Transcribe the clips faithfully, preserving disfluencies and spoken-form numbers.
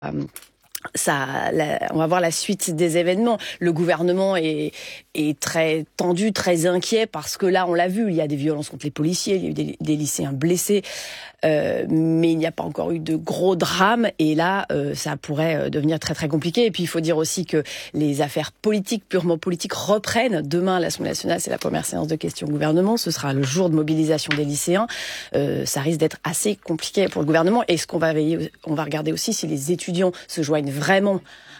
Ça, la, on va voir la suite des événements. Le gouvernement est, est très tendu, très inquiet, parce que là, on l'a vu, il y a des violences contre les policiers, il y a eu des, des lycéens blessés, euh, mais il n'y a pas encore eu de gros drames, et là, euh, ça pourrait devenir très très compliqué. Et puis, il faut dire aussi que les affaires politiques, purement politiques, reprennent. Demain, l'Assemblée nationale, c'est la première séance de questions au gouvernement, ce sera le jour de mobilisation des lycéens. Euh, ça risque d'être assez compliqué pour le gouvernement, et ce qu'on va veiller, on va regarder aussi si les étudiants se joignent vraiment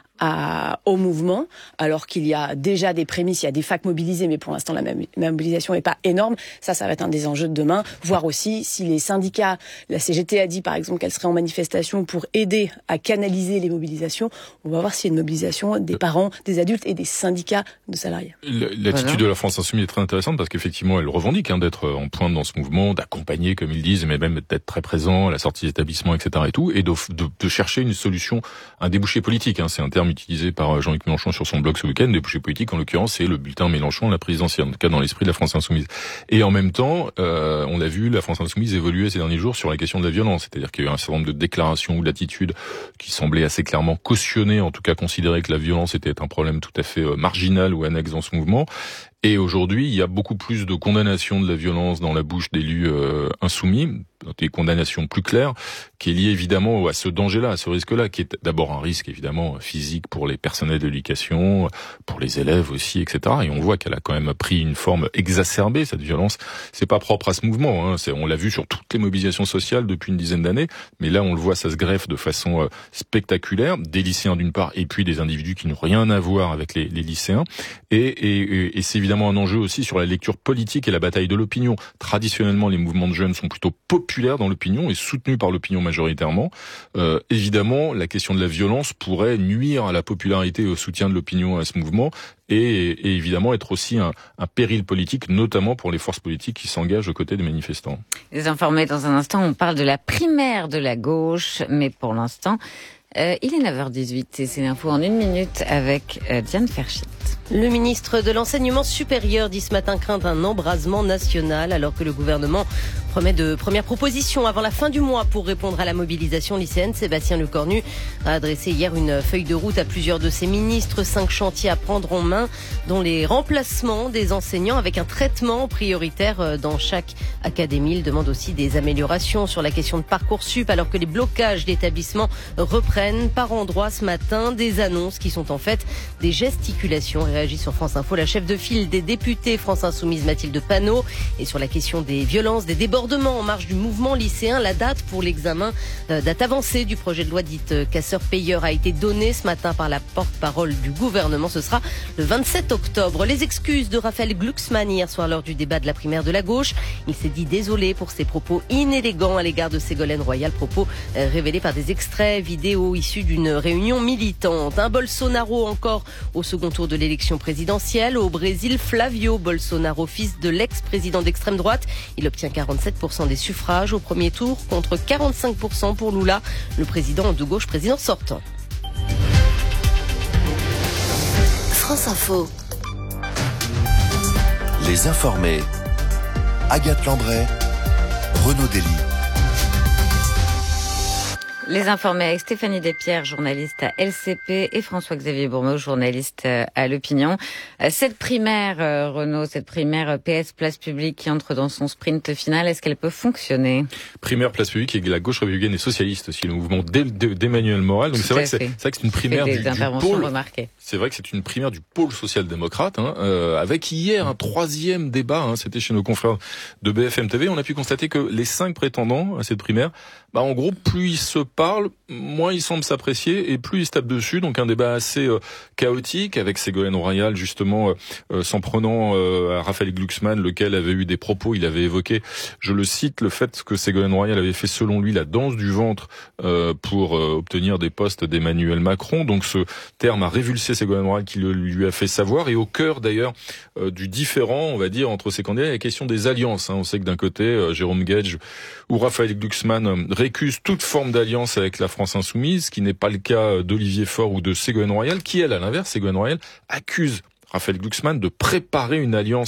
à, au mouvement, alors qu'il y a déjà des prémices, il y a des facs mobilisés, mais pour l'instant la mobilisation n'est pas énorme. Ça, ça va être un des enjeux de demain. Voir aussi si les syndicats, la C G T a dit par exemple qu'elle serait en manifestation pour aider à canaliser les mobilisations. On va voir s'il y a une mobilisation des parents, des adultes et des syndicats de salariés. L'attitude voilà. de la France Insoumise est très intéressante parce qu'effectivement, elle revendique hein, d'être en pointe dans ce mouvement, d'accompagner, comme ils disent, mais même d'être très présent à la sortie des établissements, et cetera et tout, et de, de, de chercher une solution, un débouché politique. Hein, c'est un terme utilisé par Jean-Luc Mélenchon sur son blog ce week-end. Débouché politique, en l'occurrence, c'est le bulletin Mélenchon à la présidentielle, en tout cas dans l'esprit de la France Insoumise. Et en même temps, euh, on l'a vu, la France Insoumise évoluer ces derniers jours sur la question de la violence. C'est-à-dire qu'il y a eu un certain nombre de déclarations ou d'attitudes qui semblaient assez clairement cautionner, en tout cas considérer que la violence était un problème tout à fait marginal ou annexe dans ce mouvement. Et aujourd'hui, il y a beaucoup plus de condamnations de la violence dans la bouche d'élus euh, insoumis, des condamnations plus claires, qui est liée évidemment à ce danger-là, à ce risque-là, qui est d'abord un risque évidemment physique pour les personnels de l'éducation, pour les élèves aussi, et cetera. Et on voit qu'elle a quand même pris une forme exacerbée, cette violence. C'est pas propre à ce mouvement, hein. C'est, on l'a vu sur toutes les mobilisations sociales depuis une dizaine d'années, mais là on le voit, ça se greffe de façon euh, spectaculaire, des lycéens d'une part, et puis des individus qui n'ont rien à voir avec les, les lycéens. Et, et, et c'est évidemment un enjeu aussi sur la lecture politique et la bataille de l'opinion. Traditionnellement, les mouvements de jeunes sont plutôt populaires dans l'opinion et soutenus par l'opinion majoritairement. Euh, évidemment, la question de la violence pourrait nuire à la popularité et au soutien de l'opinion à ce mouvement et, et évidemment être aussi un, un péril politique, notamment pour les forces politiques qui s'engagent aux côtés des manifestants. Les informés, dans un instant, on parle de la primaire de la gauche, mais pour l'instant, euh, il est neuf heures dix-huit et c'est l'info en une minute avec euh, Diane Ferchit. Le ministre de l'Enseignement supérieur dit ce matin craindre un embrasement national alors que le gouvernement promet de premières propositions avant la fin du mois pour répondre à la mobilisation lycéenne. Sébastien Lecornu a adressé hier une feuille de route à plusieurs de ses ministres. Cinq chantiers à prendre en main, dont les remplacements des enseignants avec un traitement prioritaire dans chaque académie. Il demande aussi des améliorations sur la question de Parcoursup alors que les blocages d'établissements reprennent par endroits ce matin. Des annonces qui sont en fait des gesticulations. Réagit sur France Info la chef de file des députés France Insoumise Mathilde Panot. Et sur la question des violences, des débordements en marge du mouvement lycéen, la date pour l'examen, euh, date avancée du projet de loi dite euh, casseur-payeur a été donnée ce matin par la porte-parole du gouvernement. Ce sera le vingt-sept octobre. Les excuses de Raphaël Glucksmann hier soir lors du débat de la primaire de la gauche. Il s'est dit désolé pour ses propos inélégants à l'égard de Ségolène Royal. Propos euh, révélés par des extraits vidéo issus d'une réunion militante. Un Bolsonaro encore au second tour de l'élection présidentielle. Au Brésil, Flavio Bolsonaro, fils de l'ex-président d'extrême droite, il obtient quarante-sept pour cent des suffrages au premier tour contre quarante-cinq pour cent pour Lula, le président de gauche, président sortant. France Info. Les informés. Agathe Lambray, Renaud Dely. Les informés avec Stéphanie Despierres, journaliste à L C P, et François-Xavier Bourmeau, journaliste à L'Opinion. Cette primaire, Renaud, cette primaire P S Place Publique qui entre dans son sprint final, est-ce qu'elle peut fonctionner? Primaire Place Publique et la gauche républicaine et socialiste aussi, le mouvement d'Emmanuel Morel. Donc c'est vrai, que c'est, c'est vrai que c'est une primaire du, du pôle. Remarquées. C'est vrai que c'est une primaire du pôle social-démocrate, hein, euh, avec hier un troisième débat, hein, c'était chez nos confrères de B F M T V. On a pu constater que les cinq prétendants à cette primaire, bah en gros, plus ils se parlent, moins ils semblent s'apprécier et plus ils se tapent dessus. Donc un débat assez euh, chaotique avec Ségolène Royal justement euh, s'en prenant euh, à Raphaël Glucksmann, lequel avait eu des propos. Il avait évoqué, je le cite, le fait que Ségolène Royal avait fait selon lui la danse du ventre euh, pour euh, obtenir des postes d'Emmanuel Macron. Donc ce terme a révulsé Ségolène Royal qui le, lui a fait savoir. Et au cœur d'ailleurs euh, du différend, on va dire, entre ces candidats, il y a la question des alliances. Hein. On sait que d'un côté, euh, Jérôme Guedj ou Raphaël Glucksmann euh, récusent toute forme d'alliance avec la France Insoumise, ce qui n'est pas le cas d'Olivier Faure ou de Ségolène Royal, qui elle, à l'inverse, Ségolène Royal, accuse Raphaël Glucksmann de préparer une alliance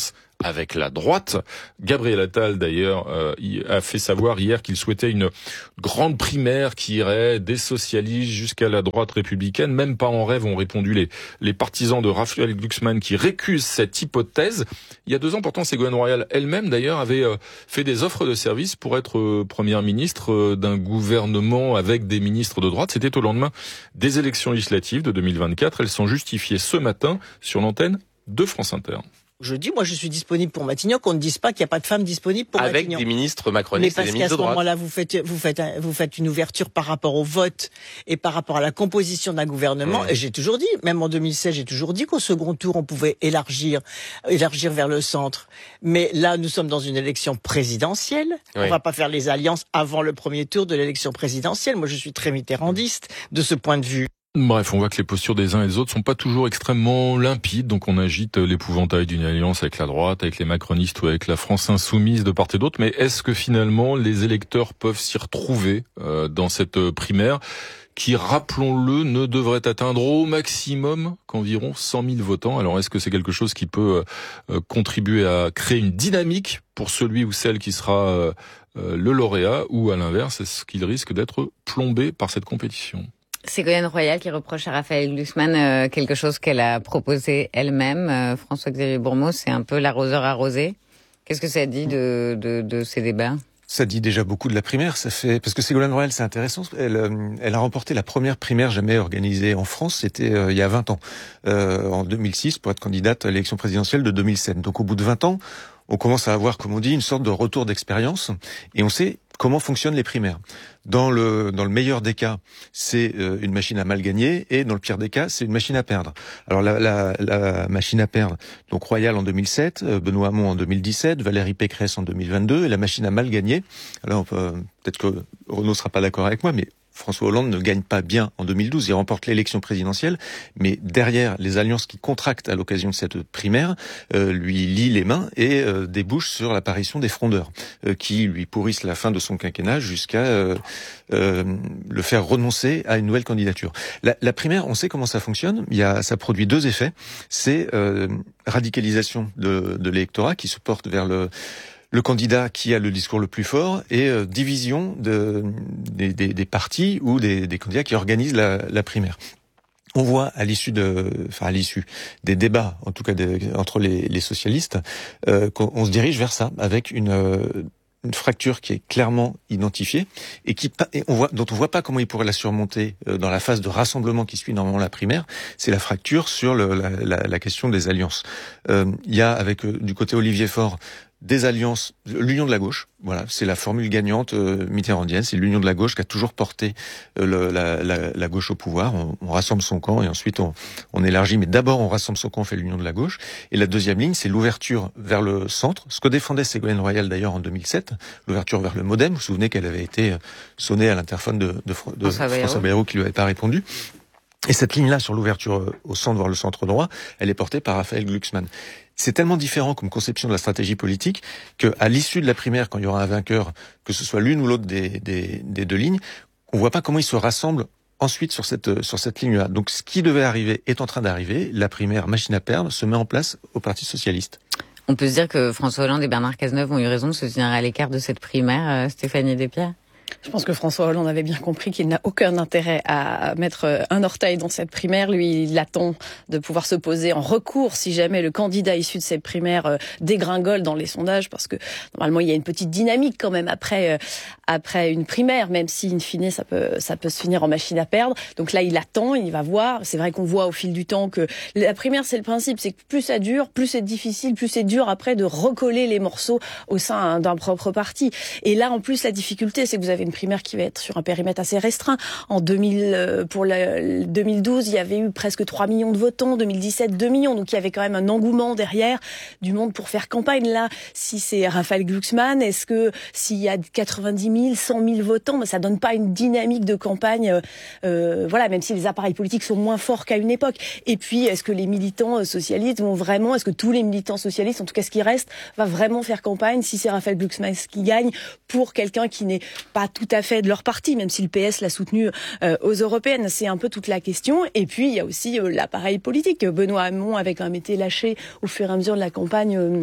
avec la droite. Gabriel Attal, d'ailleurs, euh, a fait savoir hier qu'il souhaitait une grande primaire qui irait des socialistes jusqu'à la droite républicaine. Même pas en rêve, ont répondu les, les partisans de Raphaël Glucksmann qui récusent cette hypothèse. Il y a deux ans, pourtant, Ségolène Royal elle-même, d'ailleurs, avait euh, fait des offres de service pour être euh, première ministre euh, d'un gouvernement avec des ministres de droite. C'était au lendemain des élections législatives de deux mille vingt-quatre. Elles sont justifiées ce matin sur l'antenne de France Inter. Je dis, moi, je suis disponible pour Matignon, qu'on ne dise pas qu'il n'y a pas de femme disponible pour Avec Matignon. Avec des ministres macronistes et des ministres de droite. Mais parce qu'à ce moment-là, vous faites, vous faites, vous faites une ouverture par rapport au vote et par rapport à la composition d'un gouvernement. Mmh. Et j'ai toujours dit, même en deux mille seize, j'ai toujours dit qu'au second tour, on pouvait élargir, élargir vers le centre. Mais là, nous sommes dans une élection présidentielle. Oui. On va pas faire les alliances avant le premier tour de l'élection présidentielle. Moi, je suis très mitterrandiste de ce point de vue. Bref, on voit que les postures des uns et des autres sont pas toujours extrêmement limpides, donc on agite l'épouvantail d'une alliance avec la droite, avec les macronistes ou avec la France insoumise de part et d'autre. Mais est-ce que finalement les électeurs peuvent s'y retrouver euh, dans cette primaire qui, rappelons-le, ne devrait atteindre au maximum qu'environ cent mille votants? Alors est-ce que c'est quelque chose qui peut euh, contribuer à créer une dynamique pour celui ou celle qui sera euh, euh, le lauréat, ou à l'inverse, est-ce qu'il risque d'être plombé par cette compétition? Ségolène Royal qui reproche à Raphaël Glucksmann euh, quelque chose qu'elle a proposé elle-même. Euh, François-Xavier Bourmeau, c'est un peu l'arroseur arrosé. Qu'est-ce que ça dit de, de, de ces débats? Ça dit déjà beaucoup de la primaire. Ça fait parce que Ségolène Royal, c'est intéressant. Elle, elle a remporté la première primaire jamais organisée en France. C'était euh, il y a vingt ans, euh, en deux mille six, pour être candidate à l'élection présidentielle de deux mille sept. Donc au bout de vingt ans, on commence à avoir, comme on dit, une sorte de retour d'expérience, et on sait comment fonctionnent les primaires. Dans le dans le meilleur des cas, c'est euh, une machine à mal gagner, et dans le pire des cas, c'est une machine à perdre. Alors la, la, la machine à perdre, donc Royal en deux mille sept, euh, Benoît Hamon en deux mille dix-sept, Valérie Pécresse en deux mille vingt-deux, et la machine à mal gagner. Alors on peut, peut-être que Renaud sera pas d'accord avec moi, mais François Hollande ne gagne pas bien en deux mille douze, il remporte l'élection présidentielle, mais derrière, les alliances qui contractent à l'occasion de cette primaire euh, lui lient les mains et euh, débouchent sur l'apparition des frondeurs, euh, qui lui pourrissent la fin de son quinquennat jusqu'à euh, euh, le faire renoncer à une nouvelle candidature. La, la primaire, on sait comment ça fonctionne, il y a, ça produit deux effets, c'est euh, radicalisation de, de l'électorat qui se porte vers le le candidat qui a le discours le plus fort, et euh, division de, des, des, des partis ou des, des candidats qui organisent la, la primaire. On voit à l'issue de, enfin à l'issue des débats, en tout cas de, entre les, les socialistes, euh, qu'on se dirige vers ça avec une euh, une fracture qui est clairement identifiée et qui et on voit dont on voit pas comment il pourrait la surmonter dans la phase de rassemblement qui suit normalement la primaire. C'est la fracture sur le, la, la, la question des alliances. Euh, il y a avec euh, du côté Olivier Faure des alliances, l'union de la gauche, voilà, c'est la formule gagnante euh, mitterrandienne, c'est l'union de la gauche qui a toujours porté euh, le, la, la, la gauche au pouvoir. On, on rassemble son camp et ensuite on, on élargit, mais d'abord on rassemble son camp, on fait l'union de la gauche. Et la deuxième ligne, c'est l'ouverture vers le centre, ce que défendait Ségolène Royal d'ailleurs en deux mille sept, l'ouverture vers le MoDem. Vous vous souvenez qu'elle avait été sonnée à l'interphone de, de, de François, François Bayrou qui lui avait pas répondu. Et cette ligne-là, sur l'ouverture au centre vers le centre droit, elle est portée par Raphaël Glucksmann. C'est tellement différent comme conception de la stratégie politique que, à l'issue de la primaire, quand il y aura un vainqueur, que ce soit l'une ou l'autre des, des, des deux lignes, on voit pas comment ils se rassemblent ensuite sur cette, sur cette ligne-là. Donc, ce qui devait arriver est en train d'arriver. La primaire, machine à perdre, se met en place au Parti socialiste. On peut se dire que François Hollande et Bernard Cazeneuve ont eu raison de se tenir à l'écart de cette primaire, Stéphanie Despierres? Je pense que François Hollande avait bien compris qu'il n'a aucun intérêt à mettre un orteil dans cette primaire. Lui, il attend de pouvoir se poser en recours si jamais le candidat issu de cette primaire dégringole dans les sondages, parce que normalement il y a une petite dynamique quand même après après une primaire, même si in fine ça peut ça peut se finir en machine à perdre. Donc là, il attend, il va voir. C'est vrai qu'on voit au fil du temps que la primaire, c'est le principe, c'est que plus ça dure, plus c'est difficile, plus c'est dur après de recoller les morceaux au sein d'un propre parti. Et là, en plus, la difficulté, c'est que vous avez une primaire qui va être sur un périmètre assez restreint. En deux mille, pour le deux mille douze, il y avait eu presque trois millions de votants, deux mille dix-sept, deux millions, donc il y avait quand même un engouement derrière du monde pour faire campagne. Là, si c'est Raphaël Glucksmann, est-ce que s'il y a quatre-vingt-dix mille, cent mille votants, ben, ça donne pas une dynamique de campagne, euh, voilà, même si les appareils politiques sont moins forts qu'à une époque. Et puis, est-ce que les militants socialistes vont vraiment, est-ce que tous les militants socialistes, en tout cas ce qui reste, va vraiment faire campagne si c'est Raphaël Glucksmann qui gagne pour quelqu'un qui n'est pas tout à fait de leur parti, même si le P S l'a soutenu euh, aux européennes. C'est un peu toute la question. Et puis, il y a aussi euh, l'appareil politique. Benoît Hamon avait quand même été lâché au fur et à mesure de la campagne euh,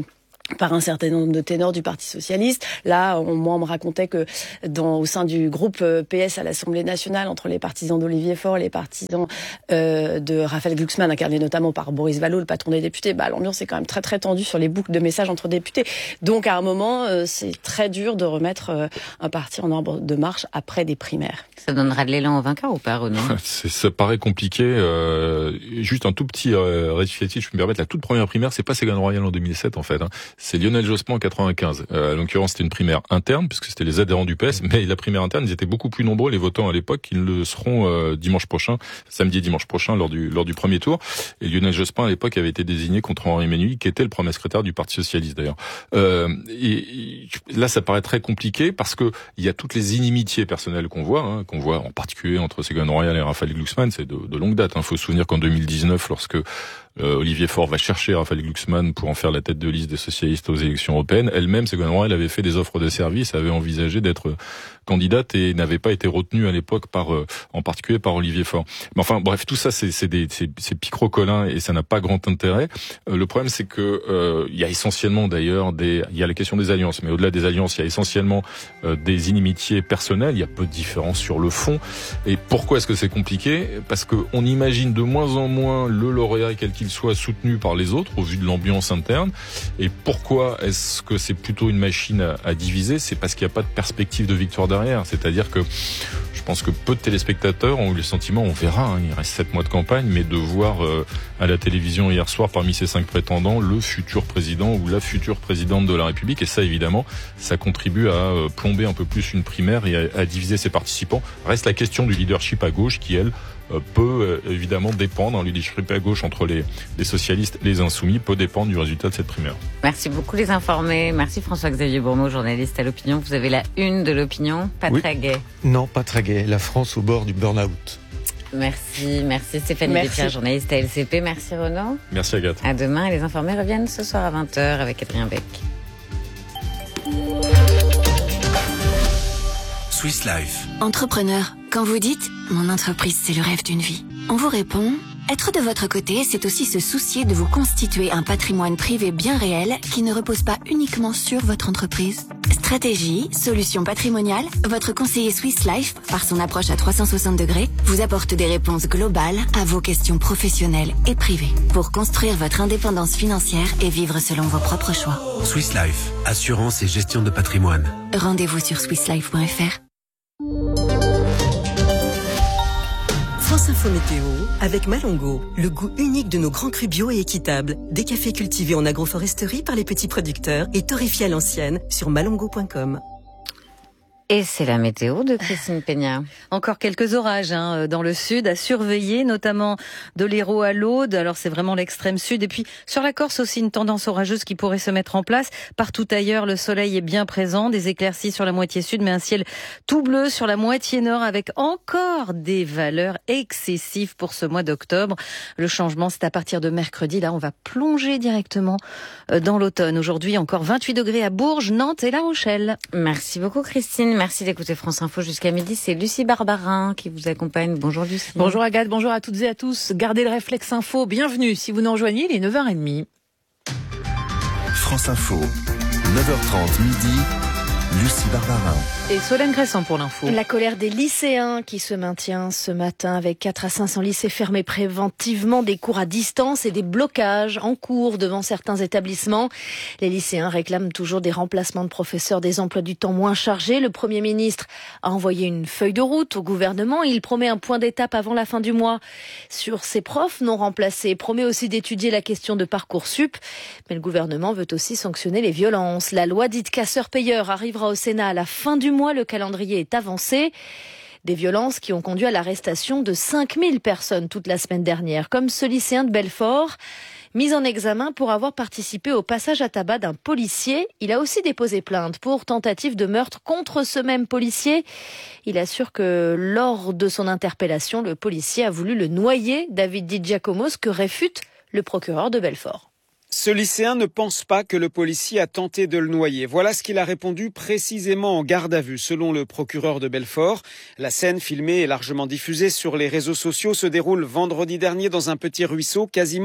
par un certain nombre de ténors du Parti socialiste. Là, on, moi, on me racontait que dans, au sein du groupe P S à l'Assemblée nationale, entre les partisans d'Olivier Faure, les partisans euh, de Raphaël Glucksmann, incarné notamment par Boris Vallaud, le patron des députés, bah, l'ambiance est quand même très très tendue sur les boucles de messages entre députés. Donc, à un moment, euh, c'est très dur de remettre euh, un parti en ordre de marche après des primaires. Ça donnera de l'élan au vainqueur ou pas, Renaud? Ça paraît compliqué. Euh, juste un tout petit euh, rectificatif, je peux me permettre. La toute première primaire, c'est pas Ségolène Royal en deux mille sept, en fait. Hein. C'est Lionel Jospin en quatre-vingt-quinze. Euh, à l'occurrence, c'était une primaire interne, puisque c'était les adhérents du P S, mais la primaire interne, ils étaient beaucoup plus nombreux, les votants à l'époque, qu'ils le seront euh, dimanche prochain, samedi et dimanche prochain, lors du lors du premier tour. Et Lionel Jospin, à l'époque, avait été désigné contre Henri Ménouilh, qui était le premier secrétaire du Parti socialiste, d'ailleurs. Euh, et, et là, ça paraît très compliqué, parce que il y a toutes les inimitiés personnelles qu'on voit, hein, qu'on voit en particulier entre Ségolène Royal et Raphaël Glucksmann, c'est de, de longue date. Il hein. faut se souvenir qu'en deux mille dix-neuf, lorsque Euh, Olivier Faure va chercher Raphaël Glucksmann pour en faire la tête de liste des socialistes aux élections européennes. Elle-même, Ségolène Royal, avait fait des offres de services, avait envisagé d'être candidate et n'avait pas été retenue à l'époque par, euh, en particulier par Olivier Faure. Mais enfin, bref, tout ça, c'est, c'est des, c'est, c'est picrocolin et ça n'a pas grand intérêt. Euh, le problème, c'est que euh, il y a essentiellement d'ailleurs des, il y a la question des alliances, mais au-delà des alliances, il y a essentiellement euh, des inimitiés personnelles. Il y a peu de différence sur le fond. Et pourquoi est-ce que c'est compliqué? Parce que on imagine de moins en moins le lauréat, quel qu'il soit, soutenu par les autres au vu de l'ambiance interne. Et pourquoi est-ce que c'est plutôt une machine à, à diviser? C'est parce qu'il n'y a pas de perspective de victoire derrière. C'est-à-dire que je pense que peu de téléspectateurs ont eu le sentiment, on verra, hein, il reste sept mois de campagne, mais de voir euh, à la télévision hier soir parmi ces cinq prétendants le futur président ou la future présidente de la République. Et ça, évidemment, ça contribue à euh, plomber un peu plus une primaire et à, à diviser ses participants. Reste la question du leadership à gauche qui, elle, peut euh, évidemment dépendre, un leadership à gauche entre les, les socialistes et les insoumis peut dépendre du résultat de cette primaire. Merci beaucoup les informés. Merci François-Xavier Bourmeau, journaliste à l'Opinion. Vous avez la une de l'Opinion, pas oui. très gai. Non, pas très gai. La France au bord du burn-out. Merci, merci Stéphanie Despierre, journaliste à L C P. Merci Renaud. Merci Agathe. À demain et les informés reviennent ce soir à vingt heures avec Adrien Beck. Swiss Life. Entrepreneur, quand vous dites « mon entreprise, c'est le rêve d'une vie », on vous répond « être de votre côté, c'est aussi se soucier de vous constituer un patrimoine privé bien réel qui ne repose pas uniquement sur votre entreprise ». Stratégie, solution patrimoniale, votre conseiller Swiss Life, par son approche à trois cent soixante degrés, vous apporte des réponses globales à vos questions professionnelles et privées pour construire votre indépendance financière et vivre selon vos propres choix. Swiss Life, assurance et gestion de patrimoine. Rendez-vous sur swiss life point f r. France Info Météo avec Malongo, le goût unique de nos grands crus bio et équitables. Des cafés cultivés en agroforesterie par les petits producteurs et torréfiés à l'ancienne sur malongo point com. Et c'est la météo de Christine Peña. Encore quelques orages hein, dans le sud à surveiller, notamment de l'Hérault à l'Aude. Alors c'est vraiment l'extrême sud. Et puis sur la Corse aussi une tendance orageuse qui pourrait se mettre en place. Partout ailleurs, le soleil est bien présent. Des éclaircies sur la moitié sud, mais un ciel tout bleu sur la moitié nord avec encore des valeurs excessives pour ce mois d'octobre. Le changement, c'est à partir de mercredi. Là, on va plonger directement dans l'automne. Aujourd'hui, encore vingt-huit degrés à Bourges, Nantes et La Rochelle. Merci beaucoup Christine. Merci d'écouter France Info jusqu'à midi. C'est Lucie Barbarin qui vous accompagne. Bonjour Lucie. Bonjour Agathe, bonjour à toutes et à tous. Gardez le réflexe info. Bienvenue si vous nous rejoignez, il est neuf heures trente. France Info, neuf heures trente midi. Lucie Barbarin. Et Solène Crescent pour l'info. La colère des lycéens qui se maintient ce matin avec quatre à cinq cents lycées fermés préventivement, des cours à distance et des blocages en cours devant certains établissements. Les lycéens réclament toujours des remplacements de professeurs, des emplois du temps moins chargés. Le Premier ministre a envoyé une feuille de route au gouvernement. Il promet un point d'étape avant la fin du mois sur ces profs non remplacés. Il promet aussi d'étudier la question de Parcoursup. Mais le gouvernement veut aussi sanctionner les violences. La loi dite casseur-payeur arrivera au Sénat à la fin du mois. Le calendrier est avancé. Des violences qui ont conduit à l'arrestation de cinq mille personnes toute la semaine dernière, comme ce lycéen de Belfort, mis en examen pour avoir participé au passage à tabac d'un policier. Il a aussi déposé plainte pour tentative de meurtre contre ce même policier. Il assure que lors de son interpellation, le policier a voulu le noyer, David Di Giacomo, ce que réfute le procureur de Belfort. Ce lycéen ne pense pas que le policier a tenté de le noyer. Voilà ce qu'il a répondu précisément en garde à vue. Selon le procureur de Belfort, la scène filmée et largement diffusée sur les réseaux sociaux se déroule vendredi dernier dans un petit ruisseau quasiment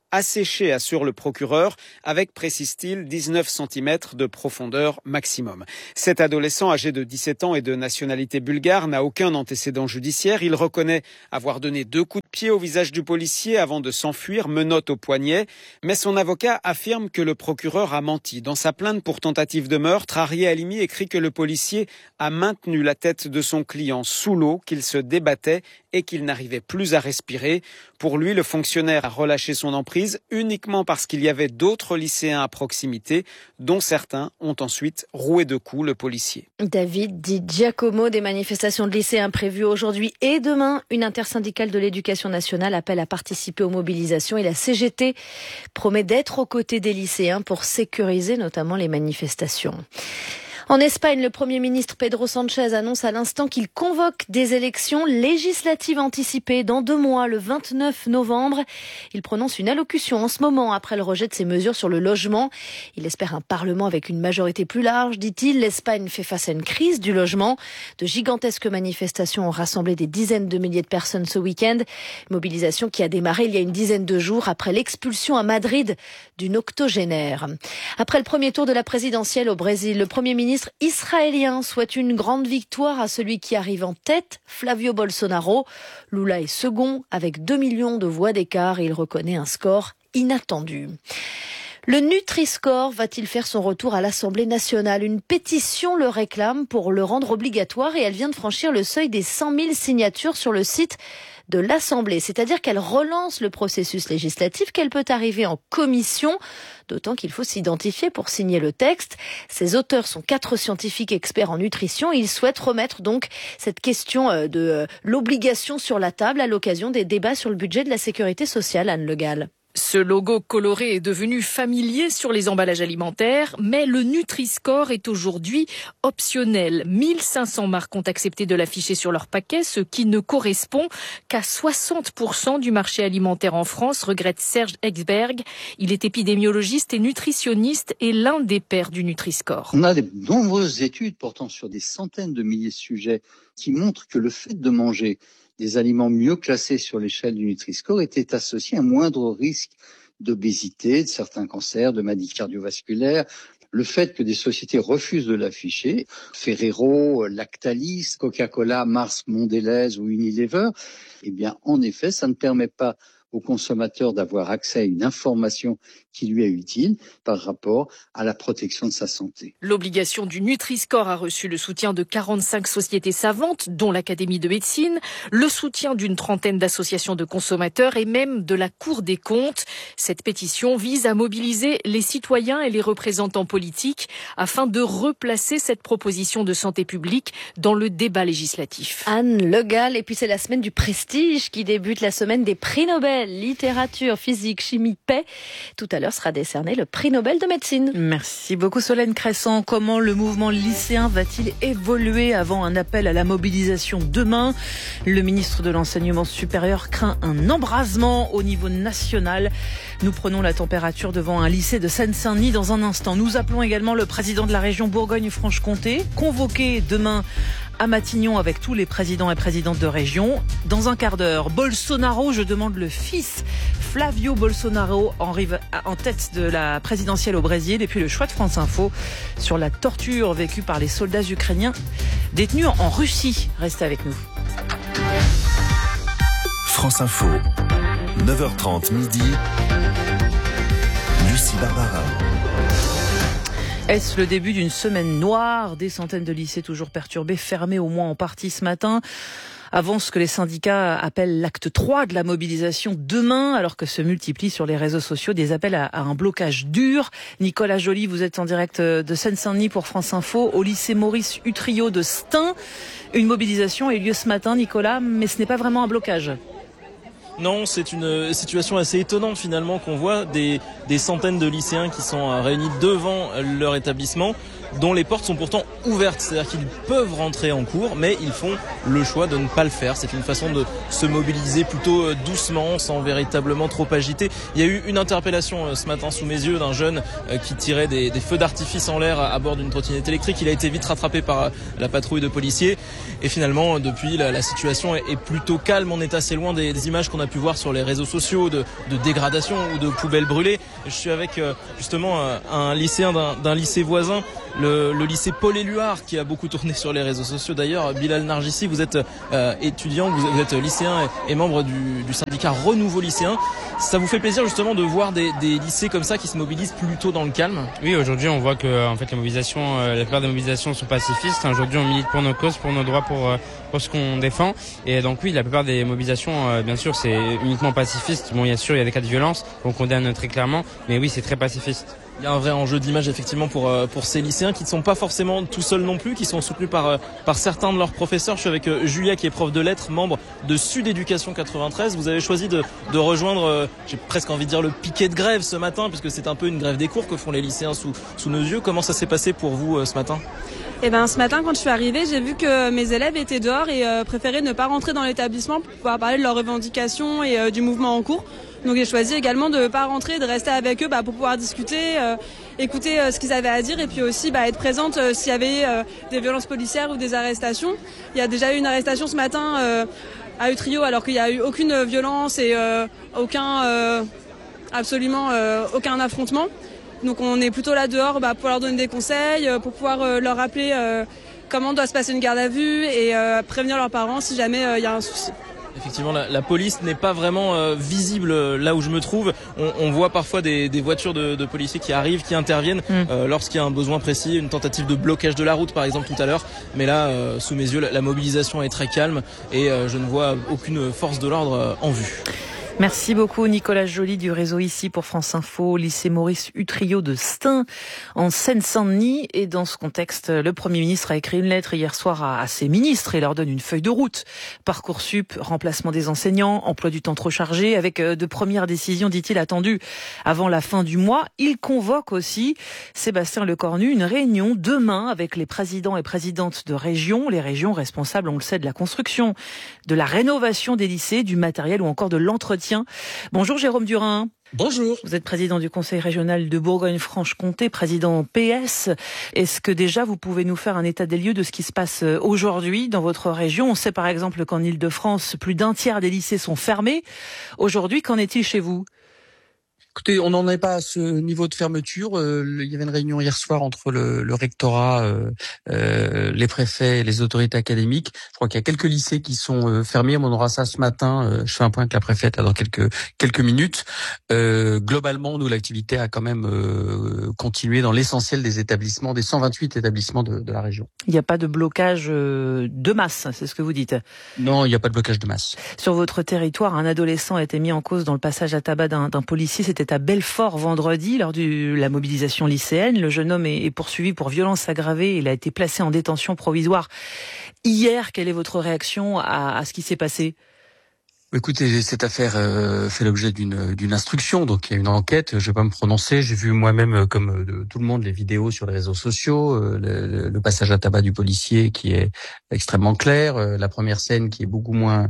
asséché, assure le procureur, avec, précise-t-il, dix-neuf centimètres de profondeur maximum. Cet adolescent âgé de dix-sept ans et de nationalité bulgare n'a aucun antécédent judiciaire. Il reconnaît avoir donné deux coups de pied au visage du policier avant de s'enfuir, menottes au poignet. Mais son avocat affirme que le procureur a menti. Dans sa plainte pour tentative de meurtre, Arié Halimi écrit que le policier a maintenu la tête de son client sous l'eau, qu'il se débattait et qu'il n'arrivait plus à respirer. Pour lui, le fonctionnaire a relâché son emprise uniquement parce qu'il y avait d'autres lycéens à proximité, dont certains ont ensuite roué de coups le policier. David Di Giacomo, des manifestations de lycéens prévues aujourd'hui et demain. Une intersyndicale de l'éducation nationale appelle à participer aux mobilisations et la C G T promet d'être aux côtés des lycéens pour sécuriser notamment les manifestations. En Espagne, le Premier ministre Pedro Sánchez annonce à l'instant qu'il convoque des élections législatives anticipées dans deux mois, le vingt-neuf novembre. Il prononce une allocution en ce moment après le rejet de ses mesures sur le logement. Il espère un parlement avec une majorité plus large, dit-il. L'Espagne fait face à une crise du logement. De gigantesques manifestations ont rassemblé des dizaines de milliers de personnes ce week-end. Mobilisation qui a démarré il y a une dizaine de jours après l'expulsion à Madrid d'une octogénaire. Après le premier tour de la présidentielle au Brésil, le Premier ministre israélien souhaite une grande victoire à celui qui arrive en tête, Flavio Bolsonaro. Lula est second avec deux millions de voix d'écart et il reconnaît un score inattendu. Le Nutri-Score va-t-il faire son retour à l'Assemblée nationale ? Une pétition le réclame pour le rendre obligatoire et elle vient de franchir le seuil des cent mille signatures sur le site de l'Assemblée. C'est-à-dire qu'elle relance le processus législatif, qu'elle peut arriver en commission, d'autant qu'il faut s'identifier pour signer le texte. Ses auteurs sont quatre scientifiques experts en nutrition. Ils souhaitent remettre donc cette question de l'obligation sur la table à l'occasion des débats sur le budget de la sécurité sociale. Anne Le Gall. Ce logo coloré est devenu familier sur les emballages alimentaires, mais le Nutri-Score est aujourd'hui optionnel. mille cinq cents marques ont accepté de l'afficher sur leur paquet, ce qui ne correspond qu'à soixante pour cent du marché alimentaire en France, regrette Serge Exberg. Il est épidémiologiste et nutritionniste et l'un des pairs du Nutri-Score. On a de nombreuses études portant sur des centaines de milliers de sujets qui montrent que le fait de manger des aliments mieux classés sur l'échelle du Nutri-Score étaient associés à un moindre risque d'obésité, de certains cancers, de maladies cardiovasculaires. Le fait que des sociétés refusent de l'afficher, Ferrero, Lactalis, Coca-Cola, Mars, Mondelez ou Unilever, eh bien, en effet, ça ne permet pas au consommateur d'avoir accès à une information qui lui est utile par rapport à la protection de sa santé. L'obligation du Nutri-Score a reçu le soutien de quarante-cinq sociétés savantes, dont l'Académie de médecine, le soutien d'une trentaine d'associations de consommateurs et même de la Cour des comptes. Cette pétition vise à mobiliser les citoyens et les représentants politiques afin de replacer cette proposition de santé publique dans le débat législatif. Anne Le Gall, et puis c'est la semaine du prestige qui débute, la semaine des prix Nobel, littérature, physique, chimie, paix. Tout à l'heure sera décerné le prix Nobel de médecine. Merci beaucoup Solène Crescent. Comment le mouvement lycéen va-t-il évoluer avant un appel à la mobilisation demain ? Le ministre de l'Enseignement supérieur craint un embrasement au niveau national. Nous prenons la température devant un lycée de Seine-Saint-Denis dans un instant. Nous appelons également le président de la région Bourgogne-Franche-Comté, convoqué demain à Matignon avec tous les présidents et présidentes de région. Dans un quart d'heure, Bolsonaro, je demande le fils Flavio Bolsonaro en tête de la présidentielle au Brésil. Et puis le choix de France Info sur la torture vécue par les soldats ukrainiens détenus en Russie. Restez avec nous. France Info, neuf heures trente midi, Lucie Barbara. Est-ce le début d'une semaine noire ? Des centaines de lycées toujours perturbés, fermés au moins en partie ce matin, avant ce que les syndicats appellent l'acte trois de la mobilisation demain, alors que se multiplient sur les réseaux sociaux des appels à, à un blocage dur. Nicolas Joly, vous êtes en direct de Seine-Saint-Denis pour France Info, au lycée Maurice Utrillo de Stein. Une mobilisation a eu lieu ce matin, Nicolas, mais ce n'est pas vraiment un blocage. Non, c'est une situation assez étonnante finalement qu'on voit des, des centaines de lycéens qui sont réunis devant leur établissement, dont les portes sont pourtant ouvertes. C'est-à-dire qu'ils peuvent rentrer en cours, mais ils font le choix de ne pas le faire. C'est une façon de se mobiliser plutôt doucement, sans véritablement trop agiter. Il y a eu une interpellation ce matin sous mes yeux d'un jeune qui tirait des, des feux d'artifice en l'air à bord d'une trottinette électrique. Il a été vite rattrapé par la patrouille de policiers. Et finalement, depuis, la, la situation est plutôt calme. On est assez loin des, des images qu'on a a pu voir sur les réseaux sociaux de, de dégradation ou de poubelles brûlées. Je suis avec euh, justement euh, un lycéen d'un, d'un lycée voisin, le, le lycée Paul Éluard, qui a beaucoup tourné sur les réseaux sociaux. D'ailleurs, Bilal Nargissi, vous êtes euh, étudiant, vous, vous êtes lycéen et, et membre du, du syndicat Renouveau Lycéen. Ça vous fait plaisir justement de voir des, des lycées comme ça qui se mobilisent plutôt dans le calme? Oui, aujourd'hui on voit que en fait les mobilisations, euh, la plupart des mobilisations sont pacifistes. Aujourd'hui on milite pour nos causes, pour nos droits, pour euh, pour ce qu'on défend. Et donc oui, la plupart des mobilisations, euh, bien sûr, c'est uniquement pacifiste. Bon, bien sûr, il y a des cas de violence qu'on condamne très clairement, mais oui, c'est très pacifiste. Il y a un vrai enjeu d'image effectivement pour pour ces lycéens qui ne sont pas forcément tout seuls non plus, qui sont soutenus par par certains de leurs professeurs. Je suis avec Julia qui est prof de lettres, membre de Sud Éducation quatre-vingt-treize. Vous avez choisi de de rejoindre, j'ai presque envie de dire, le piquet de grève ce matin, puisque c'est un peu une grève des cours que font les lycéens sous sous nos yeux. Comment ça s'est passé pour vous ce matin? Eh ben, ce matin, quand je suis arrivée, j'ai vu que mes élèves étaient dehors et euh, préféraient ne pas rentrer dans l'établissement pour pouvoir parler de leurs revendications et euh, du mouvement en cours. Donc j'ai choisi également de ne pas rentrer, de rester avec eux bah, pour pouvoir discuter, euh, écouter euh, ce qu'ils avaient à dire et puis aussi bah, être présente euh, s'il y avait euh, des violences policières ou des arrestations. Il y a déjà eu une arrestation ce matin euh, à Utrio alors qu'il n'y a eu aucune violence et euh, aucun, euh, absolument euh, aucun affrontement. Donc on est plutôt là dehors bah, pour leur donner des conseils, pour pouvoir euh, leur rappeler euh, comment doit se passer une garde à vue et euh, prévenir leurs parents si jamais il euh, y a un souci. Effectivement, la, la police n'est pas vraiment euh, visible euh, là où je me trouve. On, on voit parfois des, des voitures de, de policiers qui arrivent, qui interviennent mm. euh, lorsqu'il y a un besoin précis, une tentative de blocage de la route par exemple tout à l'heure. Mais là, euh, sous mes yeux, la, la mobilisation est très calme et euh, je ne vois aucune force de l'ordre euh, en vue. Merci beaucoup Nicolas Joly du réseau Ici pour France Info, lycée Maurice Utrio de Stein en Seine-Saint-Denis. Et dans ce contexte, le Premier ministre a écrit une lettre hier soir à, à ses ministres et leur donne une feuille de route. Parcoursup, remplacement des enseignants, emploi du temps trop chargé, avec de premières décisions, dit-il, attendues avant la fin du mois. Il convoque aussi, Sébastien Lecornu, une réunion demain avec les présidents et présidentes de régions, les régions responsables, on le sait, de la construction, de la rénovation des lycées, du matériel ou encore de l'entretien. Bonjour Jérôme Durin. Bonjour. Vous êtes président du Conseil régional de Bourgogne-Franche-Comté, président P S. Est-ce que déjà vous pouvez nous faire un état des lieux de ce qui se passe aujourd'hui dans votre région? On sait par exemple qu'en Île-de-France, plus d'un tiers des lycées sont fermés. Aujourd'hui, qu'en est-il chez vous? Écoutez, on n'en est pas à ce niveau de fermeture. Euh, il y avait une réunion hier soir entre le, le rectorat, euh, euh, les préfets et les autorités académiques. Je crois qu'il y a quelques lycées qui sont euh, fermés. On aura ça ce matin. Euh, je fais un point avec la préfète là, dans quelques quelques minutes. Euh, globalement, nous, l'activité a quand même euh, continué dans l'essentiel des établissements, des cent vingt-huit établissements de, de la région. Il n'y a pas de blocage de masse, c'est ce que vous dites? Non, il n'y a pas de blocage de masse. Sur votre territoire, un adolescent a été mis en cause dans le passage à tabac d'un, d'un policier. C'était à Belfort vendredi lors de la mobilisation lycéenne. Le jeune homme est poursuivi pour violence aggravée. Il a été placé en détention provisoire hier. Quelle est votre réaction à, à ce qui s'est passé? Écoutez, cette affaire euh, fait l'objet d'une d'une instruction, donc il y a une enquête. Je vais pas me prononcer. J'ai vu moi-même, comme de, tout le monde, les vidéos sur les réseaux sociaux, euh, le, le passage à tabac du policier qui est extrêmement clair, euh, la première scène qui est beaucoup moins